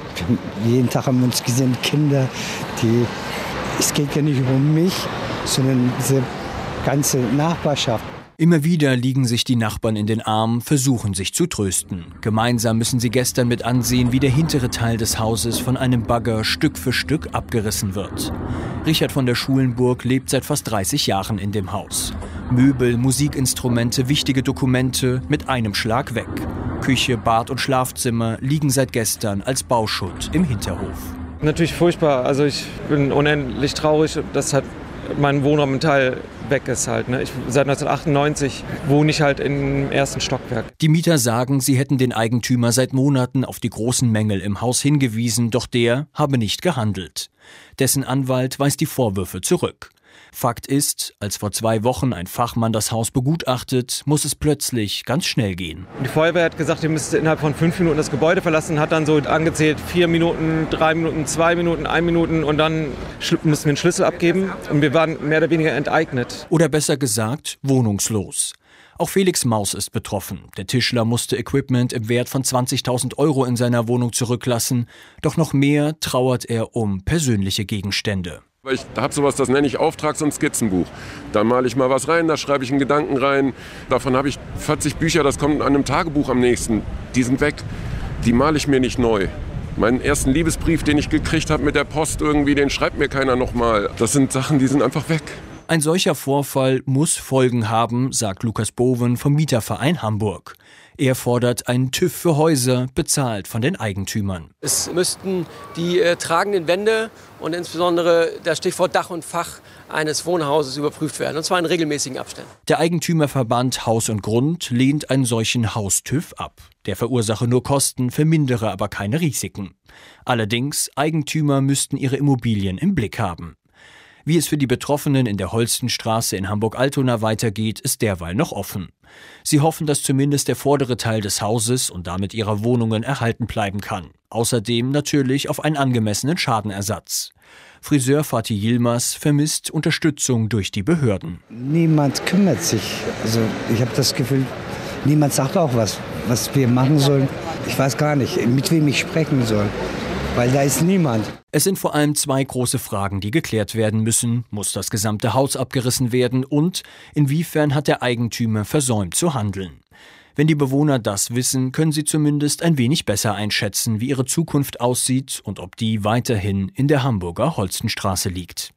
Jeden Tag haben wir uns gesehen, Kinder, die, es geht ja nicht um mich, sondern diese ganze Nachbarschaft. Immer wieder liegen sich die Nachbarn in den Armen, versuchen sich zu trösten. Gemeinsam müssen sie gestern mit ansehen, wie der hintere Teil des Hauses von einem Bagger Stück für Stück abgerissen wird. Richard von der Schulenburg lebt seit fast dreißig Jahren in dem Haus. Möbel, Musikinstrumente, wichtige Dokumente mit einem Schlag weg. Küche, Bad und Schlafzimmer liegen seit gestern als Bauschutt im Hinterhof. Natürlich furchtbar. Also ich bin unendlich traurig, dass halt mein Wohnraum ein Teil weg ist halt. Ne? Ich, seit neunzehnhundertachtundneunzig wohne ich halt im ersten Stockwerk. Die Mieter sagen, sie hätten den Eigentümer seit Monaten auf die großen Mängel im Haus hingewiesen, doch der habe nicht gehandelt. Dessen Anwalt weist die Vorwürfe zurück. Fakt ist, als vor zwei Wochen ein Fachmann das Haus begutachtet, muss es plötzlich ganz schnell gehen. Die Feuerwehr hat gesagt, ihr müsst innerhalb von fünf Minuten das Gebäude verlassen, hat dann so angezählt, vier Minuten, drei Minuten, zwei Minuten, ein Minuten und dann mussten wir einen Schlüssel abgeben und wir waren mehr oder weniger enteignet. Oder besser gesagt, wohnungslos. Auch Felix Maus ist betroffen. Der Tischler musste Equipment im Wert von zwanzigtausend Euro in seiner Wohnung zurücklassen. Doch noch mehr trauert er um persönliche Gegenstände. Ich habe sowas, das nenne ich Auftrags- und Skizzenbuch. Da male ich mal was rein, da schreibe ich einen Gedanken rein. Davon habe ich vierzig Bücher, das kommt an einem Tagebuch am nächsten. Die sind weg, die male ich mir nicht neu. Meinen ersten Liebesbrief, den ich gekriegt habe mit der Post irgendwie, den schreibt mir keiner nochmal. Das sind Sachen, die sind einfach weg. Ein solcher Vorfall muss Folgen haben, sagt Lukas Boven vom Mieterverein Hamburg. Er fordert einen TÜV für Häuser, bezahlt von den Eigentümern. Es müssten die äh, tragenden Wände und insbesondere das Stichwort Dach und Fach eines Wohnhauses überprüft werden, und zwar in regelmäßigen Abständen. Der Eigentümerverband Haus und Grund lehnt einen solchen Haus-TÜV ab. Der verursache nur Kosten, vermindere aber keine Risiken. Allerdings, Eigentümer müssten ihre Immobilien im Blick haben. Wie es für die Betroffenen in der Holstenstraße in Hamburg-Altona weitergeht, ist derweil noch offen. Sie hoffen, dass zumindest der vordere Teil des Hauses und damit ihrer Wohnungen erhalten bleiben kann. Außerdem natürlich auf einen angemessenen Schadenersatz. Friseur Fatih Yilmaz vermisst Unterstützung durch die Behörden. Niemand kümmert sich. Also ich habe das Gefühl, niemand sagt auch was, was wir machen sollen. Ich weiß gar nicht, mit wem ich sprechen soll. Weil da ist niemand. Es sind vor allem zwei große Fragen, die geklärt werden müssen. Muss das gesamte Haus abgerissen werden und inwiefern hat der Eigentümer versäumt zu handeln? Wenn die Bewohner das wissen, können sie zumindest ein wenig besser einschätzen, wie ihre Zukunft aussieht und ob die weiterhin in der Hamburger Holstenstraße liegt.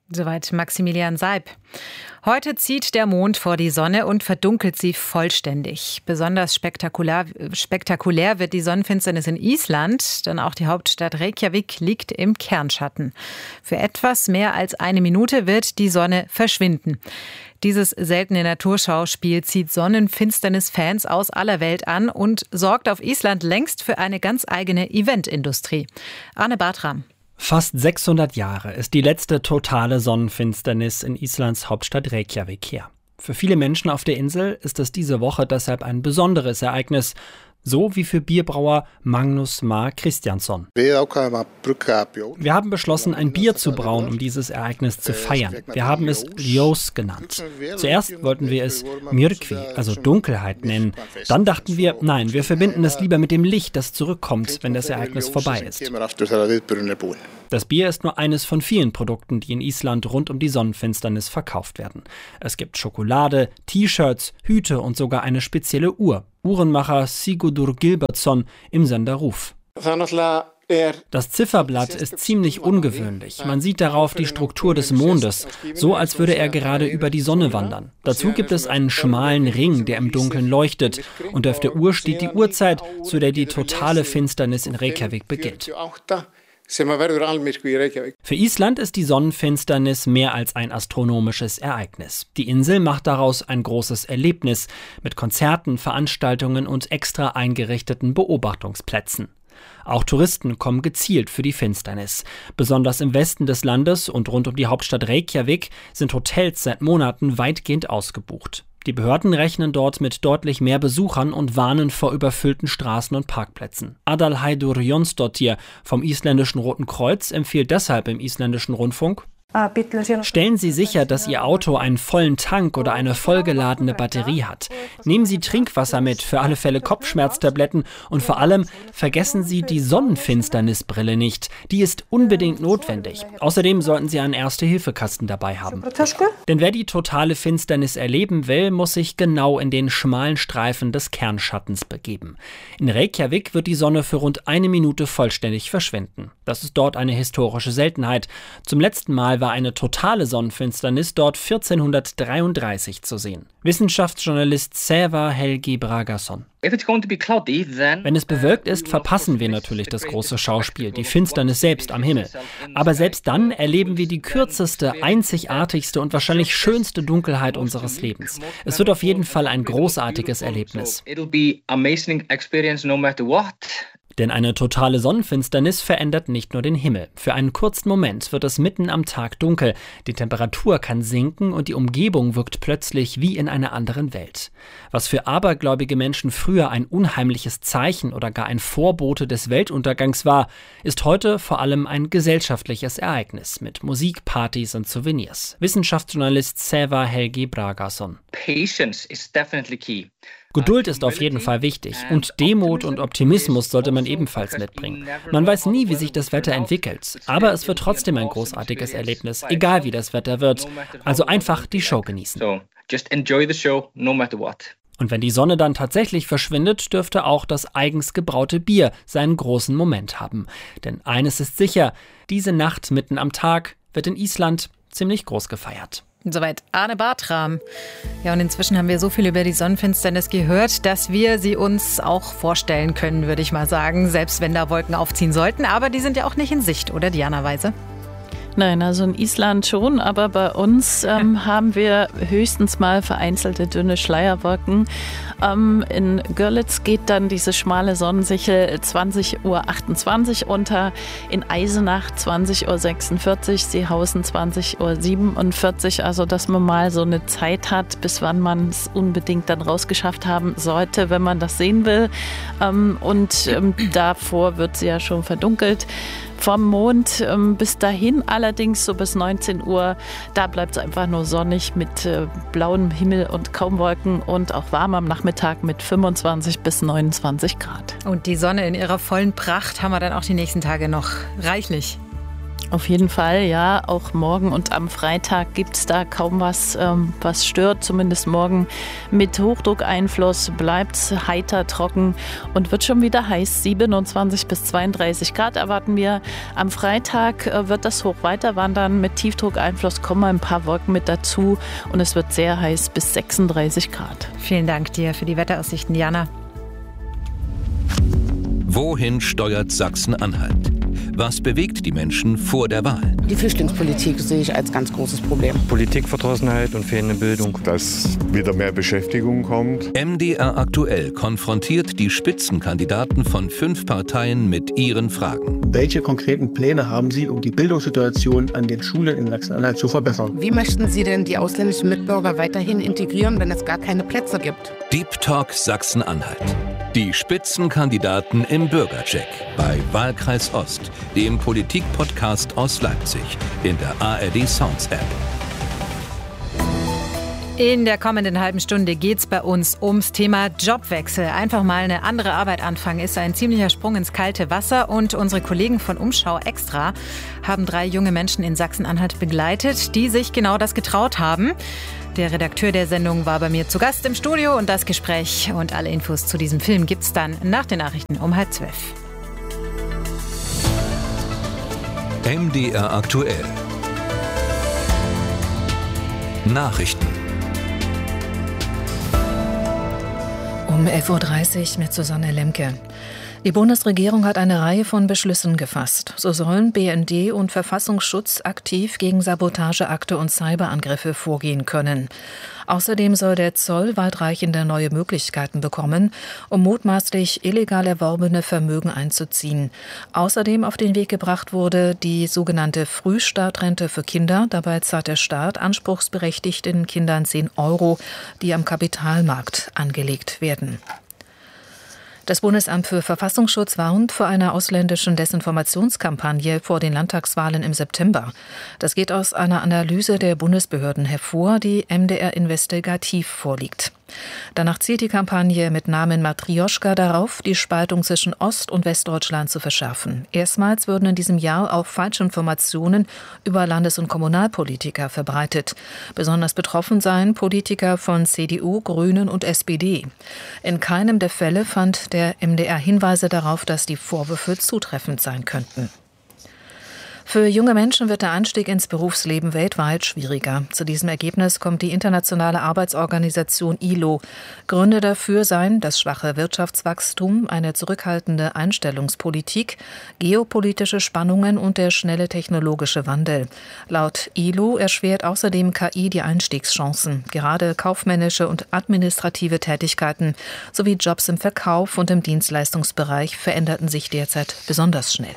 Soweit Maximilian Seib. Heute zieht der Mond vor die Sonne und verdunkelt sie vollständig. Besonders spektakulär, spektakulär wird die Sonnenfinsternis in Island, denn auch die Hauptstadt Reykjavik liegt im Kernschatten. Für etwas mehr als eine Minute wird die Sonne verschwinden. Dieses seltene Naturschauspiel zieht Sonnenfinsternis-Fans aus aller Welt an und sorgt auf Island längst für eine ganz eigene Eventindustrie. Arne Bartram. Fast sechshundert Jahre ist die letzte totale Sonnenfinsternis in Islands Hauptstadt Reykjavik her. Für viele Menschen auf der Insel ist es diese Woche deshalb ein besonderes Ereignis, so wie für Bierbrauer Magnus Mar Kristjansson. Wir haben beschlossen, ein Bier zu brauen, um dieses Ereignis zu feiern. Wir haben es Ljós genannt. Zuerst wollten wir es Myrkvi, also Dunkelheit, nennen. Dann dachten wir, nein, wir verbinden es lieber mit dem Licht, das zurückkommt, wenn das Ereignis vorbei ist. Das Bier ist nur eines von vielen Produkten, die in Island rund um die Sonnenfinsternis verkauft werden. Es gibt Schokolade, T-Shirts, Hüte und sogar eine spezielle Uhr. Uhrenmacher Sigurdur Gilbertsson im Sender Ruf. Das Zifferblatt ist ziemlich ungewöhnlich. Man sieht darauf die Struktur des Mondes, so als würde er gerade über die Sonne wandern. Dazu gibt es einen schmalen Ring, der im Dunkeln leuchtet. Und auf der Uhr steht die Uhrzeit, zu der die totale Finsternis in Reykjavik beginnt. Für Island ist die Sonnenfinsternis mehr als ein astronomisches Ereignis. Die Insel macht daraus ein großes Erlebnis mit Konzerten, Veranstaltungen und extra eingerichteten Beobachtungsplätzen. Auch Touristen kommen gezielt für die Finsternis. Besonders im Westen des Landes und rund um die Hauptstadt Reykjavik sind Hotels seit Monaten weitgehend ausgebucht. Die Behörden rechnen dort mit deutlich mehr Besuchern und warnen vor überfüllten Straßen und Parkplätzen. Adalheidur Jonsdottir vom isländischen Roten Kreuz empfiehlt deshalb im isländischen Rundfunk: Stellen Sie sicher, dass Ihr Auto einen vollen Tank oder eine vollgeladene Batterie hat. Nehmen Sie Trinkwasser mit, für alle Fälle Kopfschmerztabletten und vor allem vergessen Sie die Sonnenfinsternisbrille nicht. Die ist unbedingt notwendig. Außerdem sollten Sie einen Erste-Hilfe-Kasten dabei haben. Denn wer die totale Finsternis erleben will, muss sich genau in den schmalen Streifen des Kernschattens begeben. In Reykjavik wird die Sonne für rund eine Minute vollständig verschwinden. Das ist dort eine historische Seltenheit. Zum letzten Mal war eine totale Sonnenfinsternis dort vierzehnhundertdreiunddreißig zu sehen. Wissenschaftsjournalist Sævar Helgi Bragason. Wenn es bewölkt ist, verpassen wir natürlich das große Schauspiel, die Finsternis selbst am Himmel. Aber selbst dann erleben wir die kürzeste, einzigartigste und wahrscheinlich schönste Dunkelheit unseres Lebens. Es wird auf jeden Fall ein großartiges Erlebnis. Denn eine totale Sonnenfinsternis verändert nicht nur den Himmel. Für einen kurzen Moment wird es mitten am Tag dunkel, die Temperatur kann sinken und die Umgebung wirkt plötzlich wie in einer anderen Welt. Was für abergläubige Menschen früher ein unheimliches Zeichen oder gar ein Vorbote des Weltuntergangs war, ist heute vor allem ein gesellschaftliches Ereignis mit Musik, Partys und Souvenirs. Wissenschaftsjournalist Sævar Helgi Bragason. Patience is definitely key. Geduld ist auf jeden Fall wichtig und Demut und Optimismus sollte man ebenfalls mitbringen. Man weiß nie, wie sich das Wetter entwickelt, aber es wird trotzdem ein großartiges Erlebnis, egal wie das Wetter wird. Also einfach die Show genießen. Und wenn die Sonne dann tatsächlich verschwindet, dürfte auch das eigens gebraute Bier seinen großen Moment haben. Denn eines ist sicher, diese Nacht mitten am Tag wird in Island ziemlich groß gefeiert. Soweit Arne Bartram. Ja, und inzwischen haben wir so viel über die Sonnenfinsternis gehört, dass wir sie uns auch vorstellen können, würde ich mal sagen, selbst wenn da Wolken aufziehen sollten. Aber die sind ja auch nicht in Sicht, oder Diana Weise? Nein, also in Island schon, aber bei uns ähm, haben wir höchstens mal vereinzelte dünne Schleierwolken. Ähm, in Görlitz geht dann diese schmale Sonnensichel zwanzig Uhr achtundzwanzig unter, in Eisenach zwanzig Uhr sechsundvierzig, Seehausen zwanzig Uhr siebenundvierzig, also dass man mal so eine Zeit hat, bis wann man es unbedingt dann rausgeschafft haben sollte, wenn man das sehen will. Ähm, und ähm, davor wird sie ja schon verdunkelt. Vom Mond ähm, bis dahin allerdings so bis neunzehn Uhr, da bleibt es einfach nur sonnig mit äh, blauem Himmel und kaum Wolken und auch warm am Nachmittag mit fünfundzwanzig bis neunundzwanzig Grad. Und die Sonne in ihrer vollen Pracht haben wir dann auch die nächsten Tage noch reichlich. Auf jeden Fall, ja. Auch morgen und am Freitag gibt es da kaum was, ähm, was stört. Zumindest morgen mit Hochdruckeinfluss bleibt es heiter, trocken und wird schon wieder heiß. siebenundzwanzig bis zweiunddreißig Grad erwarten wir. Am Freitag äh, wird das Hoch weiter wandern. Mit Tiefdruckeinfluss kommen ein paar Wolken mit dazu und es wird sehr heiß bis sechsunddreißig Grad. Vielen Dank dir für die Wetteraussichten, Jana. Wohin steuert Sachsen-Anhalt? Was bewegt die Menschen vor der Wahl? Die Flüchtlingspolitik sehe ich als ganz großes Problem. Politikverdrossenheit und fehlende Bildung. Dass wieder mehr Beschäftigung kommt. M D R aktuell konfrontiert die Spitzenkandidaten von fünf Parteien mit ihren Fragen. Welche konkreten Pläne haben Sie, um die Bildungssituation an den Schulen in Sachsen-Anhalt zu verbessern? Wie möchten Sie denn die ausländischen Mitbürger weiterhin integrieren, wenn es gar keine Plätze gibt? Deep Talk Sachsen-Anhalt. Die Spitzenkandidaten im Bürgercheck bei Wahlkreis Ost, dem Politik-Podcast aus Leipzig, in der A R D Sounds App. In der kommenden halben Stunde geht es bei uns ums Thema Jobwechsel. Einfach mal eine andere Arbeit anfangen ist ein ziemlicher Sprung ins kalte Wasser. Und unsere Kollegen von Umschau Extra haben drei junge Menschen in Sachsen-Anhalt begleitet, die sich genau das getraut haben. Der Redakteur der Sendung war bei mir zu Gast im Studio und das Gespräch und alle Infos zu diesem Film gibt's dann nach den Nachrichten um halb zwölf. M D R aktuell. Nachrichten. Um elf Uhr dreißig mit Susanne Lemke. Die Bundesregierung hat eine Reihe von Beschlüssen gefasst. So sollen B N D und Verfassungsschutz aktiv gegen Sabotageakte und Cyberangriffe vorgehen können. Außerdem soll der Zoll weitreichende neue Möglichkeiten bekommen, um mutmaßlich illegal erworbene Vermögen einzuziehen. Außerdem auf den Weg gebracht wurde die sogenannte Frühstartrente für Kinder. Dabei zahlt der Staat anspruchsberechtigten Kindern zehn Euro, die am Kapitalmarkt angelegt werden. Das Bundesamt für Verfassungsschutz warnt vor einer ausländischen Desinformationskampagne vor den Landtagswahlen im September. Das geht aus einer Analyse der Bundesbehörden hervor, die M D R investigativ vorliegt. Danach zielt die Kampagne mit Namen Matrioschka darauf, die Spaltung zwischen Ost- und Westdeutschland zu verschärfen. Erstmals würden in diesem Jahr auch Falschinformationen über Landes- und Kommunalpolitiker verbreitet. Besonders betroffen seien Politiker von C D U, Grünen und S P D. In keinem der Fälle fand der M D R Hinweise darauf, dass die Vorwürfe zutreffend sein könnten. Für junge Menschen wird der Einstieg ins Berufsleben weltweit schwieriger. Zu diesem Ergebnis kommt die internationale Arbeitsorganisation I L O. Gründe dafür seien das schwache Wirtschaftswachstum, eine zurückhaltende Einstellungspolitik, geopolitische Spannungen und der schnelle technologische Wandel. Laut I L O erschwert außerdem K I die Einstiegschancen. Gerade kaufmännische und administrative Tätigkeiten sowie Jobs im Verkauf und im Dienstleistungsbereich veränderten sich derzeit besonders schnell.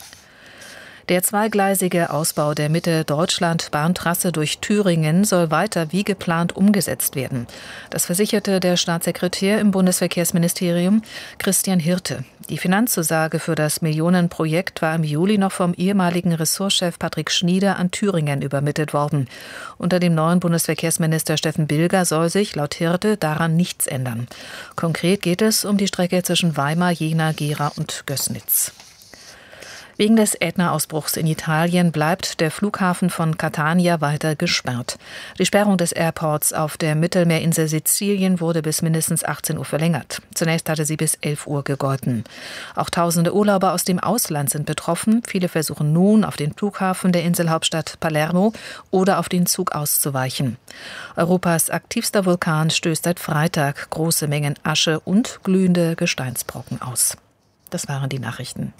Der zweigleisige Ausbau der Mitte-Deutschland-Bahntrasse durch Thüringen soll weiter wie geplant umgesetzt werden. Das versicherte der Staatssekretär im Bundesverkehrsministerium Christian Hirte. Die Finanzzusage für das Millionenprojekt war im Juli noch vom ehemaligen Ressortchef Patrick Schnieder an Thüringen übermittelt worden. Unter dem neuen Bundesverkehrsminister Steffen Bilger soll sich laut Hirte daran nichts ändern. Konkret geht es um die Strecke zwischen Weimar, Jena, Gera und Gößnitz. Wegen des Ätna-Ausbruchs in Italien bleibt der Flughafen von Catania weiter gesperrt. Die Sperrung des Airports auf der Mittelmeerinsel Sizilien wurde bis mindestens achtzehn Uhr verlängert. Zunächst hatte sie bis elf Uhr gegolten. Auch tausende Urlauber aus dem Ausland sind betroffen. Viele versuchen nun, auf den Flughafen der Inselhauptstadt Palermo oder auf den Zug auszuweichen. Europas aktivster Vulkan stößt seit Freitag große Mengen Asche und glühende Gesteinsbrocken aus. Das waren die Nachrichten.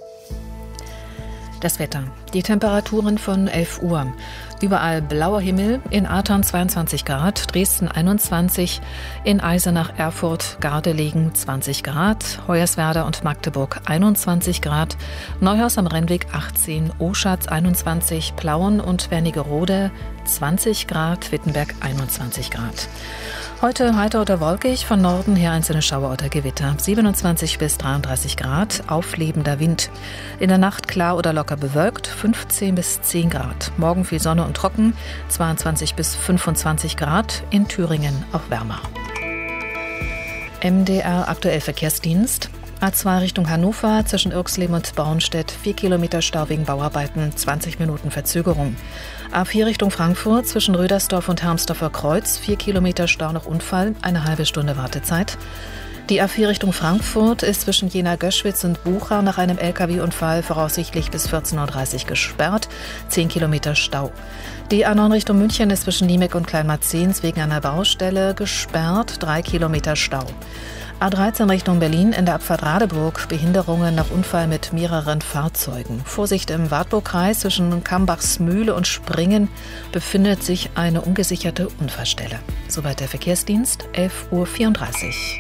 Das Wetter. Die Temperaturen von elf Uhr. Überall blauer Himmel, in Ahrtal zweiundzwanzig Grad, Dresden einundzwanzig, in Eisenach, Erfurt, Gardelegen zwanzig Grad, Hoyerswerda und Magdeburg einundzwanzig Grad, Neuhaus am Rennweg achtzehn, Oschatz einundzwanzig, Plauen und Wernigerode zwanzig Grad, Wittenberg einundzwanzig Grad. Heute heiter oder wolkig, von Norden her einzelne Schauer oder Gewitter. siebenundzwanzig bis dreiunddreißig Grad, auflebender Wind. In der Nacht klar oder locker bewölkt, fünfzehn bis zehn Grad. Morgen viel Sonne und trocken, zweiundzwanzig bis fünfundzwanzig Grad. In Thüringen auch wärmer. M D R aktuell Verkehrsdienst. A zwei Richtung Hannover, zwischen Irxleben und Bornstedt, vier Kilometer Stau wegen Bauarbeiten, zwanzig Minuten Verzögerung. A vier Richtung Frankfurt, zwischen Rödersdorf und Hermsdorfer Kreuz, vier Kilometer Stau nach Unfall, eine halbe Stunde Wartezeit. Die A vier Richtung Frankfurt ist zwischen Jena-Göschwitz und Bucha nach einem L K W-Unfall voraussichtlich bis vierzehn Uhr dreißig gesperrt, zehn Kilometer Stau. Die A neun Richtung München ist zwischen Niemek und Kleinmarzens wegen einer Baustelle gesperrt, drei Kilometer Stau. A dreizehn Richtung Berlin in der Abfahrt Radeburg, Behinderungen nach Unfall mit mehreren Fahrzeugen. Vorsicht im Wartburgkreis zwischen Kambachsmühle und Springen befindet sich eine ungesicherte Unfallstelle. Soweit der Verkehrsdienst, elf Uhr vierunddreißig.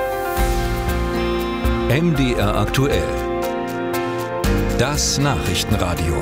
M D R aktuell. Das Nachrichtenradio.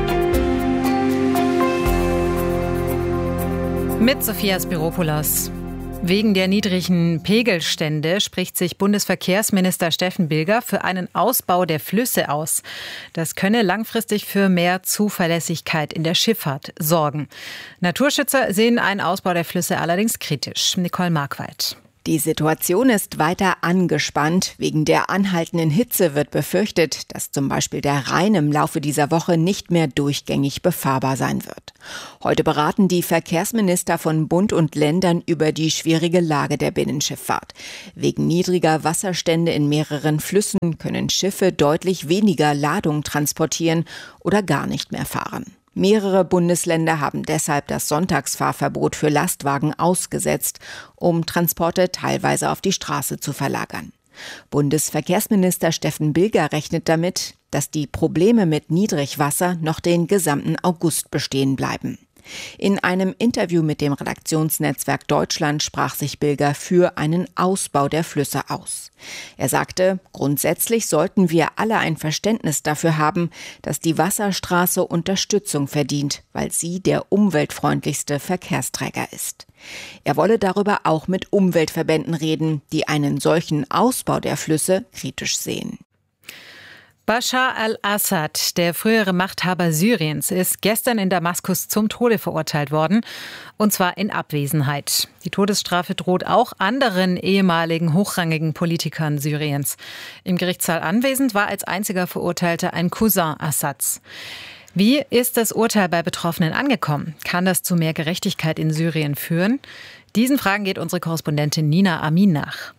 Mit Sophia Spiropoulos. Wegen der niedrigen Pegelstände spricht sich Bundesverkehrsminister Steffen Bilger für einen Ausbau der Flüsse aus. Das könne langfristig für mehr Zuverlässigkeit in der Schifffahrt sorgen. Naturschützer sehen einen Ausbau der Flüsse allerdings kritisch. Nicole Markwald. Die Situation ist weiter angespannt. Wegen der anhaltenden Hitze wird befürchtet, dass zum Beispiel der Rhein im Laufe dieser Woche nicht mehr durchgängig befahrbar sein wird. Heute beraten die Verkehrsminister von Bund und Ländern über die schwierige Lage der Binnenschifffahrt. Wegen niedriger Wasserstände in mehreren Flüssen können Schiffe deutlich weniger Ladung transportieren oder gar nicht mehr fahren. Mehrere Bundesländer haben deshalb das Sonntagsfahrverbot für Lastwagen ausgesetzt, um Transporte teilweise auf die Straße zu verlagern. Bundesverkehrsminister Steffen Bilger rechnet damit, dass die Probleme mit Niedrigwasser noch den gesamten August bestehen bleiben. In einem Interview mit dem Redaktionsnetzwerk Deutschland sprach sich Bilger für einen Ausbau der Flüsse aus. Er sagte, grundsätzlich sollten wir alle ein Verständnis dafür haben, dass die Wasserstraße Unterstützung verdient, weil sie der umweltfreundlichste Verkehrsträger ist. Er wolle darüber auch mit Umweltverbänden reden, die einen solchen Ausbau der Flüsse kritisch sehen. Bashar al-Assad, der frühere Machthaber Syriens, ist gestern in Damaskus zum Tode verurteilt worden, und zwar in Abwesenheit. Die Todesstrafe droht auch anderen ehemaligen hochrangigen Politikern Syriens. Im Gerichtssaal anwesend war als einziger Verurteilter ein Cousin Assads. Wie ist das Urteil bei Betroffenen angekommen? Kann das zu mehr Gerechtigkeit in Syrien führen? Diesen Fragen geht unsere Korrespondentin Nina Amin nach.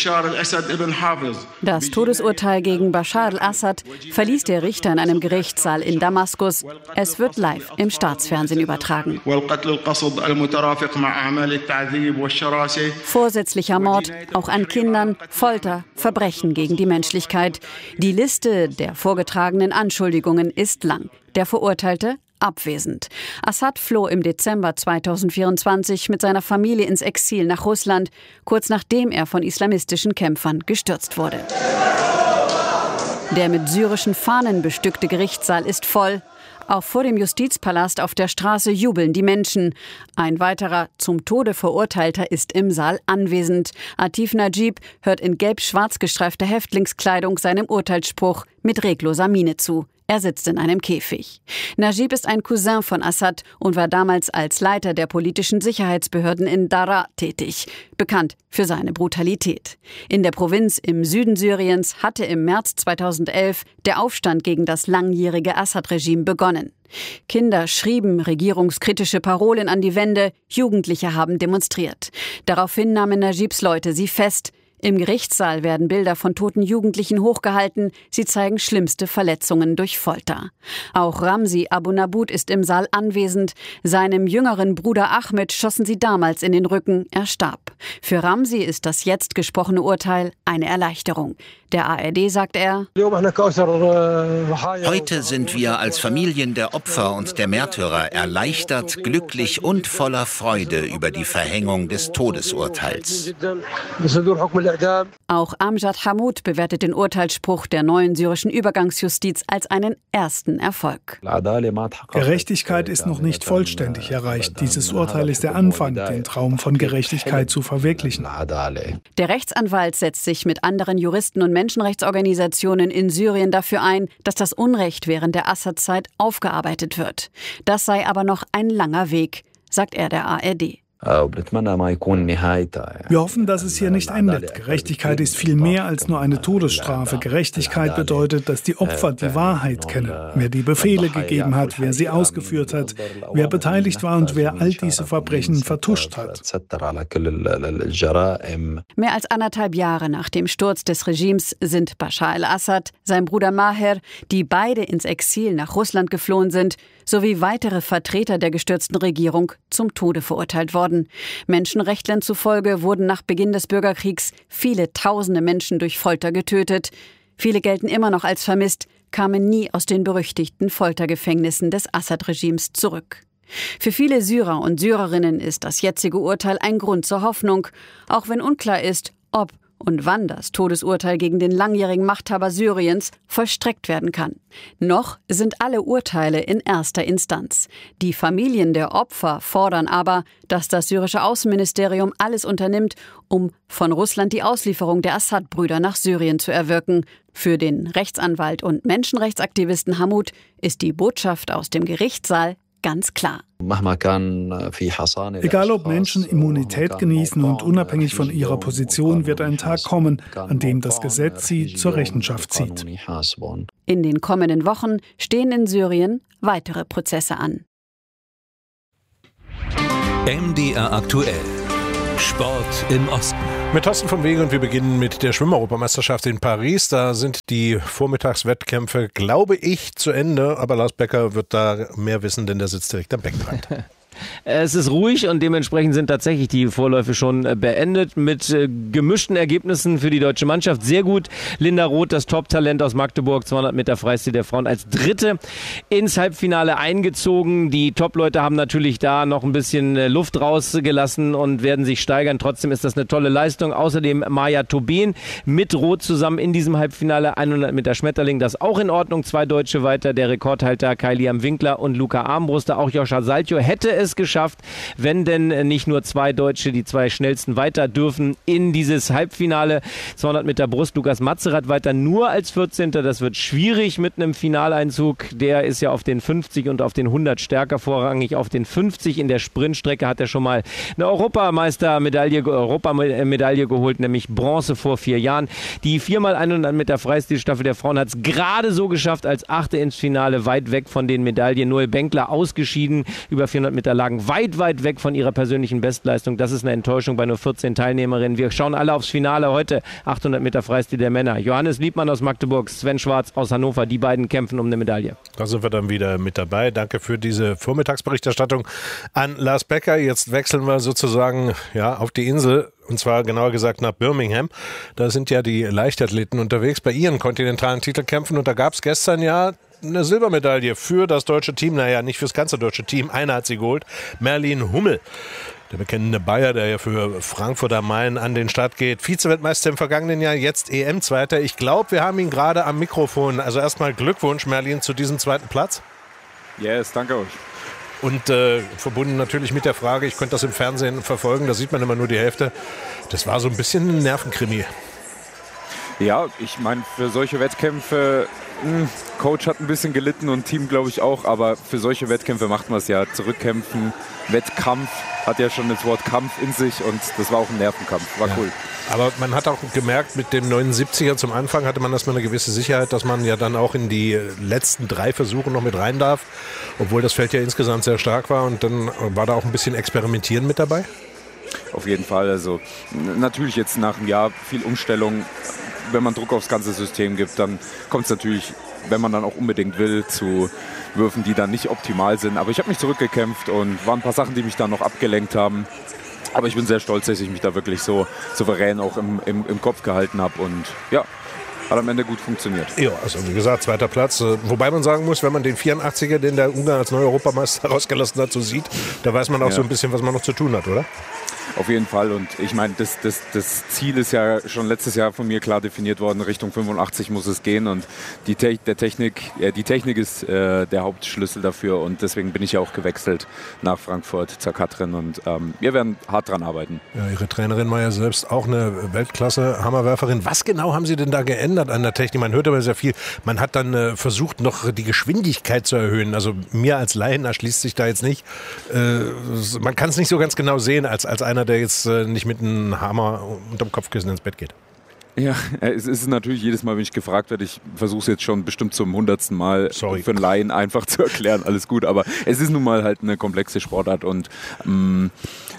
Das Todesurteil gegen Bashar al-Assad verließ der Richter in einem Gerichtssaal in Damaskus. Es wird live im Staatsfernsehen übertragen. Vorsätzlicher Mord, auch an Kindern, Folter, Verbrechen gegen die Menschlichkeit. Die Liste der vorgetragenen Anschuldigungen ist lang. Der Verurteilte abwesend. Assad floh im Dezember zweitausendvierundzwanzig mit seiner Familie ins Exil nach Russland, kurz nachdem er von islamistischen Kämpfern gestürzt wurde. Der mit syrischen Fahnen bestückte Gerichtssaal ist voll. Auch vor dem Justizpalast auf der Straße jubeln die Menschen. Ein weiterer zum Tode Verurteilter ist im Saal anwesend. Atif Najib hört in gelb-schwarz gestreifter Häftlingskleidung seinem Urteilsspruch mit regloser Miene zu. Er sitzt in einem Käfig. Najib ist ein Cousin von Assad und war damals als Leiter der politischen Sicherheitsbehörden in Daraa tätig, bekannt für seine Brutalität. In der Provinz im Süden Syriens hatte im März zweitausendelf der Aufstand gegen das langjährige Assad-Regime begonnen. Kinder schrieben regierungskritische Parolen an die Wände, Jugendliche haben demonstriert. Daraufhin nahmen Najibs Leute sie fest. Im Gerichtssaal werden Bilder von toten Jugendlichen hochgehalten. Sie zeigen schlimmste Verletzungen durch Folter. Auch Ramzi Abu Nabud ist im Saal anwesend. Seinem jüngeren Bruder Ahmed schossen sie damals in den Rücken. Er starb. Für Ramzi ist das jetzt gesprochene Urteil eine Erleichterung. Der A R D sagt er: Heute sind wir als Familien der Opfer und der Märtyrer erleichtert, glücklich und voller Freude über die Verhängung des Todesurteils. Auch Amjad Hammoud bewertet den Urteilsspruch der neuen syrischen Übergangsjustiz als einen ersten Erfolg. Gerechtigkeit ist noch nicht vollständig erreicht. Dieses Urteil ist der Anfang, den Traum von Gerechtigkeit zu verwirklichen. Der Rechtsanwalt setzt sich mit anderen Juristen und Menschenrechtsorganisationen in Syrien dafür ein, dass das Unrecht während der Assad-Zeit aufgearbeitet wird. Das sei aber noch ein langer Weg, sagt er der A R D. Wir hoffen, dass es hier nicht endet. Gerechtigkeit ist viel mehr als nur eine Todesstrafe. Gerechtigkeit bedeutet, dass die Opfer die Wahrheit kennen. Wer die Befehle gegeben hat, wer sie ausgeführt hat, wer beteiligt war und wer all diese Verbrechen vertuscht hat. Mehr als anderthalb Jahre nach dem Sturz des Regimes sind Bashar al-Assad, sein Bruder Maher, die beide ins Exil nach Russland geflohen sind, sowie weitere Vertreter der gestürzten Regierung zum Tode verurteilt worden. Menschenrechtlern zufolge wurden nach Beginn des Bürgerkriegs viele tausende Menschen durch Folter getötet. Viele gelten immer noch als vermisst, kamen nie aus den berüchtigten Foltergefängnissen des Assad-Regimes zurück. Für viele Syrer und Syrerinnen ist das jetzige Urteil ein Grund zur Hoffnung, auch wenn unklar ist, ob und wann das Todesurteil gegen den langjährigen Machthaber Syriens vollstreckt werden kann. Noch sind alle Urteile in erster Instanz. Die Familien der Opfer fordern aber, dass das syrische Außenministerium alles unternimmt, um von Russland die Auslieferung der Assad-Brüder nach Syrien zu erwirken. Für den Rechtsanwalt und Menschenrechtsaktivisten Hamoud ist die Botschaft aus dem Gerichtssaal ganz klar. Egal ob Menschen Immunität genießen und unabhängig von ihrer Position wird ein Tag kommen, an dem das Gesetz sie zur Rechenschaft zieht. In den kommenden Wochen stehen in Syrien weitere Prozesse an. M D R aktuell. Sport im Osten. Mit Thorsten vom Wege und wir beginnen mit der Schwimmeuropameisterschaft in Paris. Da sind die Vormittagswettkämpfe, glaube ich, zu Ende. Aber Lars Becker wird da mehr wissen, denn der sitzt direkt am Beckenrand. Es ist ruhig und dementsprechend sind tatsächlich die Vorläufe schon beendet mit äh, gemischten Ergebnissen für die deutsche Mannschaft. Sehr gut. Linda Roth, das Top-Talent aus Magdeburg, zweihundert Meter Freistil der Frauen, als Dritte ins Halbfinale eingezogen. Die Top-Leute haben natürlich da noch ein bisschen äh, Luft rausgelassen und werden sich steigern. Trotzdem ist das eine tolle Leistung. Außerdem Maja Tobin mit Roth zusammen in diesem Halbfinale. hundert Meter Schmetterling, das auch in Ordnung. Zwei Deutsche weiter. Der Rekordhalter Kai-Liam Winkler und Luca Armbruster. Auch Joscha Saltio hätte es geschafft, wenn denn nicht nur zwei Deutsche, die zwei schnellsten weiter dürfen in dieses Halbfinale. zweihundert Meter Brust, Lukas Matzerath weiter nur als vierzehnter. Das wird schwierig mit einem Finaleinzug. Der ist ja auf den fünfzig und auf den hundert stärker, vorrangig auf den fünfzig. In der Sprintstrecke hat er schon mal eine Europameistermedaille, Europamedaille geholt, nämlich Bronze vor vier Jahren. Die vier mal hundert Meter Freistilstaffel der Frauen hat es gerade so geschafft, als Achte ins Finale, weit weg von den Medaillen. Noel Benkler ausgeschieden, über vierhundert Meter lagen weit, weit weg von ihrer persönlichen Bestleistung. Das ist eine Enttäuschung bei nur vierzehn Teilnehmerinnen. Wir schauen alle aufs Finale heute. achthundert Meter Freistil der Männer. Johannes Liebmann aus Magdeburg, Sven Schwarz aus Hannover. Die beiden kämpfen um eine Medaille. Da sind wir dann wieder mit dabei. Danke für diese Vormittagsberichterstattung an Lars Becker. Jetzt wechseln wir sozusagen ja, auf die Insel. Und zwar genauer gesagt nach Birmingham. Da sind ja die Leichtathleten unterwegs bei ihren kontinentalen Titelkämpfen. Und da gab es gestern ja eine Silbermedaille für das deutsche Team. Naja, nicht fürs ganze deutsche Team. Einer hat sie geholt. Merlin Hummel, der bekennende Bayer, der ja für Frankfurt am Main an den Start geht. Vize-Weltmeister im vergangenen Jahr, jetzt E M-Zweiter. Ich glaube, wir haben ihn gerade am Mikrofon. Also erstmal Glückwunsch, Merlin, zu diesem zweiten Platz. Yes, danke euch. Und äh, verbunden natürlich mit der Frage, ich konnte das im Fernsehen verfolgen, da sieht man immer nur die Hälfte. Das war so ein bisschen ein Nervenkrimi. Ja, ich meine, für solche Wettkämpfe, mh, Coach hat ein bisschen gelitten und Team glaube ich auch, aber für solche Wettkämpfe macht man es ja. Zurückkämpfen, Wettkampf, hat ja schon das Wort Kampf in sich und das war auch ein Nervenkampf, war ja cool. Aber man hat auch gemerkt, mit dem neunundsiebziger zum Anfang hatte man erstmal eine gewisse Sicherheit, dass man ja dann auch in die letzten drei Versuche noch mit rein darf, obwohl das Feld ja insgesamt sehr stark war und dann war da auch ein bisschen Experimentieren mit dabei? Auf jeden Fall, also natürlich jetzt nach einem Jahr viel Umstellung, wenn man Druck aufs ganze System gibt, dann kommt es natürlich, wenn man dann auch unbedingt will, zu Würfen, die dann nicht optimal sind. Aber ich habe mich zurückgekämpft und waren ein paar Sachen, die mich dann noch abgelenkt haben. Aber ich bin sehr stolz, dass ich mich da wirklich so souverän auch im, im, im Kopf gehalten habe und ja, hat am Ende gut funktioniert. Ja, also wie gesagt, zweiter Platz. Wobei man sagen muss, wenn man den vierundachtziger, den der Ungarn als neuer Europameister rausgelassen hat, so sieht, da weiß man auch ja. so ein bisschen, was man noch zu tun hat, oder? Auf jeden Fall. Und ich meine, das, das, das Ziel ist ja schon letztes Jahr von mir klar definiert worden. Richtung fünfundachtzig muss es gehen. Und die, Te- der Technik, äh, die Technik ist äh, der Hauptschlüssel dafür. Und deswegen bin ich ja auch gewechselt nach Frankfurt zur Katrin. Und ähm, wir werden hart dran arbeiten. Ja, Ihre Trainerin war ja selbst auch eine Weltklasse-Hammerwerferin. Was genau haben Sie denn da geändert an der Technik? Man hört aber sehr viel. Man hat dann äh, versucht, noch die Geschwindigkeit zu erhöhen. Also mir als Laien erschließt sich da jetzt nicht. Äh, man kann es nicht so ganz genau sehen, als, als einer, der jetzt äh, nicht mit einem Hammer unterm Kopfkissen ins Bett geht. Ja, es ist natürlich jedes Mal, wenn ich gefragt werde, ich versuche es jetzt schon bestimmt zum hundertsten Mal Sorry. für einen Laien einfach zu erklären, alles gut, aber es ist nun mal halt eine komplexe Sportart und ähm,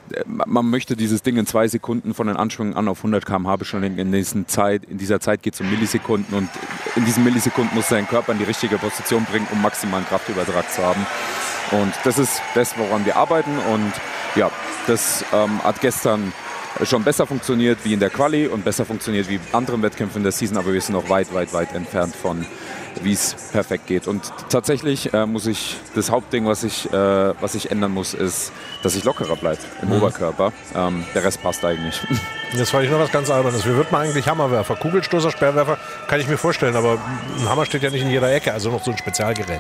man möchte dieses Ding in zwei Sekunden von den Anschwüngen an auf hundert Kilometer pro Stunde beschleunigen. In, diesen Zeit, in dieser Zeit geht es um Millisekunden und in diesen Millisekunden muss sein Körper in die richtige Position bringen, um maximalen Kraftübertrag zu haben. Und das ist das, woran wir arbeiten und ja, das ähm, hat gestern schon besser funktioniert wie in der Quali und besser funktioniert wie in anderen Wettkämpfen in der Season, aber wir sind noch weit, weit, weit entfernt von, wie es perfekt geht. Und tatsächlich äh, muss ich, das Hauptding, was ich, äh, was ich ändern muss, ist, dass ich lockerer bleibe im mhm. Oberkörper. Ähm, der Rest passt eigentlich. Jetzt war ich noch was ganz Albernes. Wie wird man eigentlich Hammerwerfer? Kugelstoßer, Speerwerfer, kann ich mir vorstellen, aber ein Hammer steht ja nicht in jeder Ecke, also noch so ein Spezialgerät.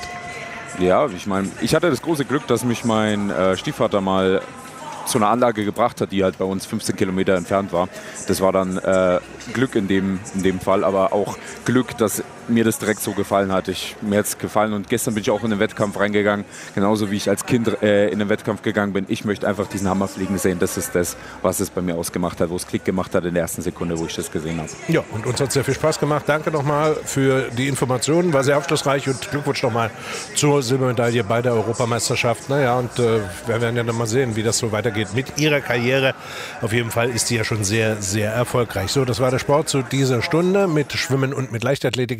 Ja, ich meine, ich hatte das große Glück, dass mich mein äh, Stiefvater mal zu einer Anlage gebracht hat, die halt bei uns fünfzehn Kilometer entfernt war. Das war dann äh, Glück in dem, in dem Fall, aber auch Glück, dass mir das direkt so gefallen hat. Ich, mir hat es gefallen und gestern bin ich auch in den Wettkampf reingegangen, genauso wie ich als Kind äh, in den Wettkampf gegangen bin. Ich möchte einfach diesen Hammer fliegen sehen. Das ist das, was es bei mir ausgemacht hat, wo es Klick gemacht hat in der ersten Sekunde, wo ich das gesehen habe. Ja, und uns hat sehr viel Spaß gemacht. Danke nochmal für die Informationen, war sehr aufschlussreich und Glückwunsch nochmal zur Silbermedaille bei der Europameisterschaft. Naja, und äh, wir werden ja dann mal sehen, wie das so weitergeht mit ihrer Karriere. Auf jeden Fall ist sie ja schon sehr, sehr erfolgreich. So, das war der Sport zu dieser Stunde mit Schwimmen und mit Leichtathletik.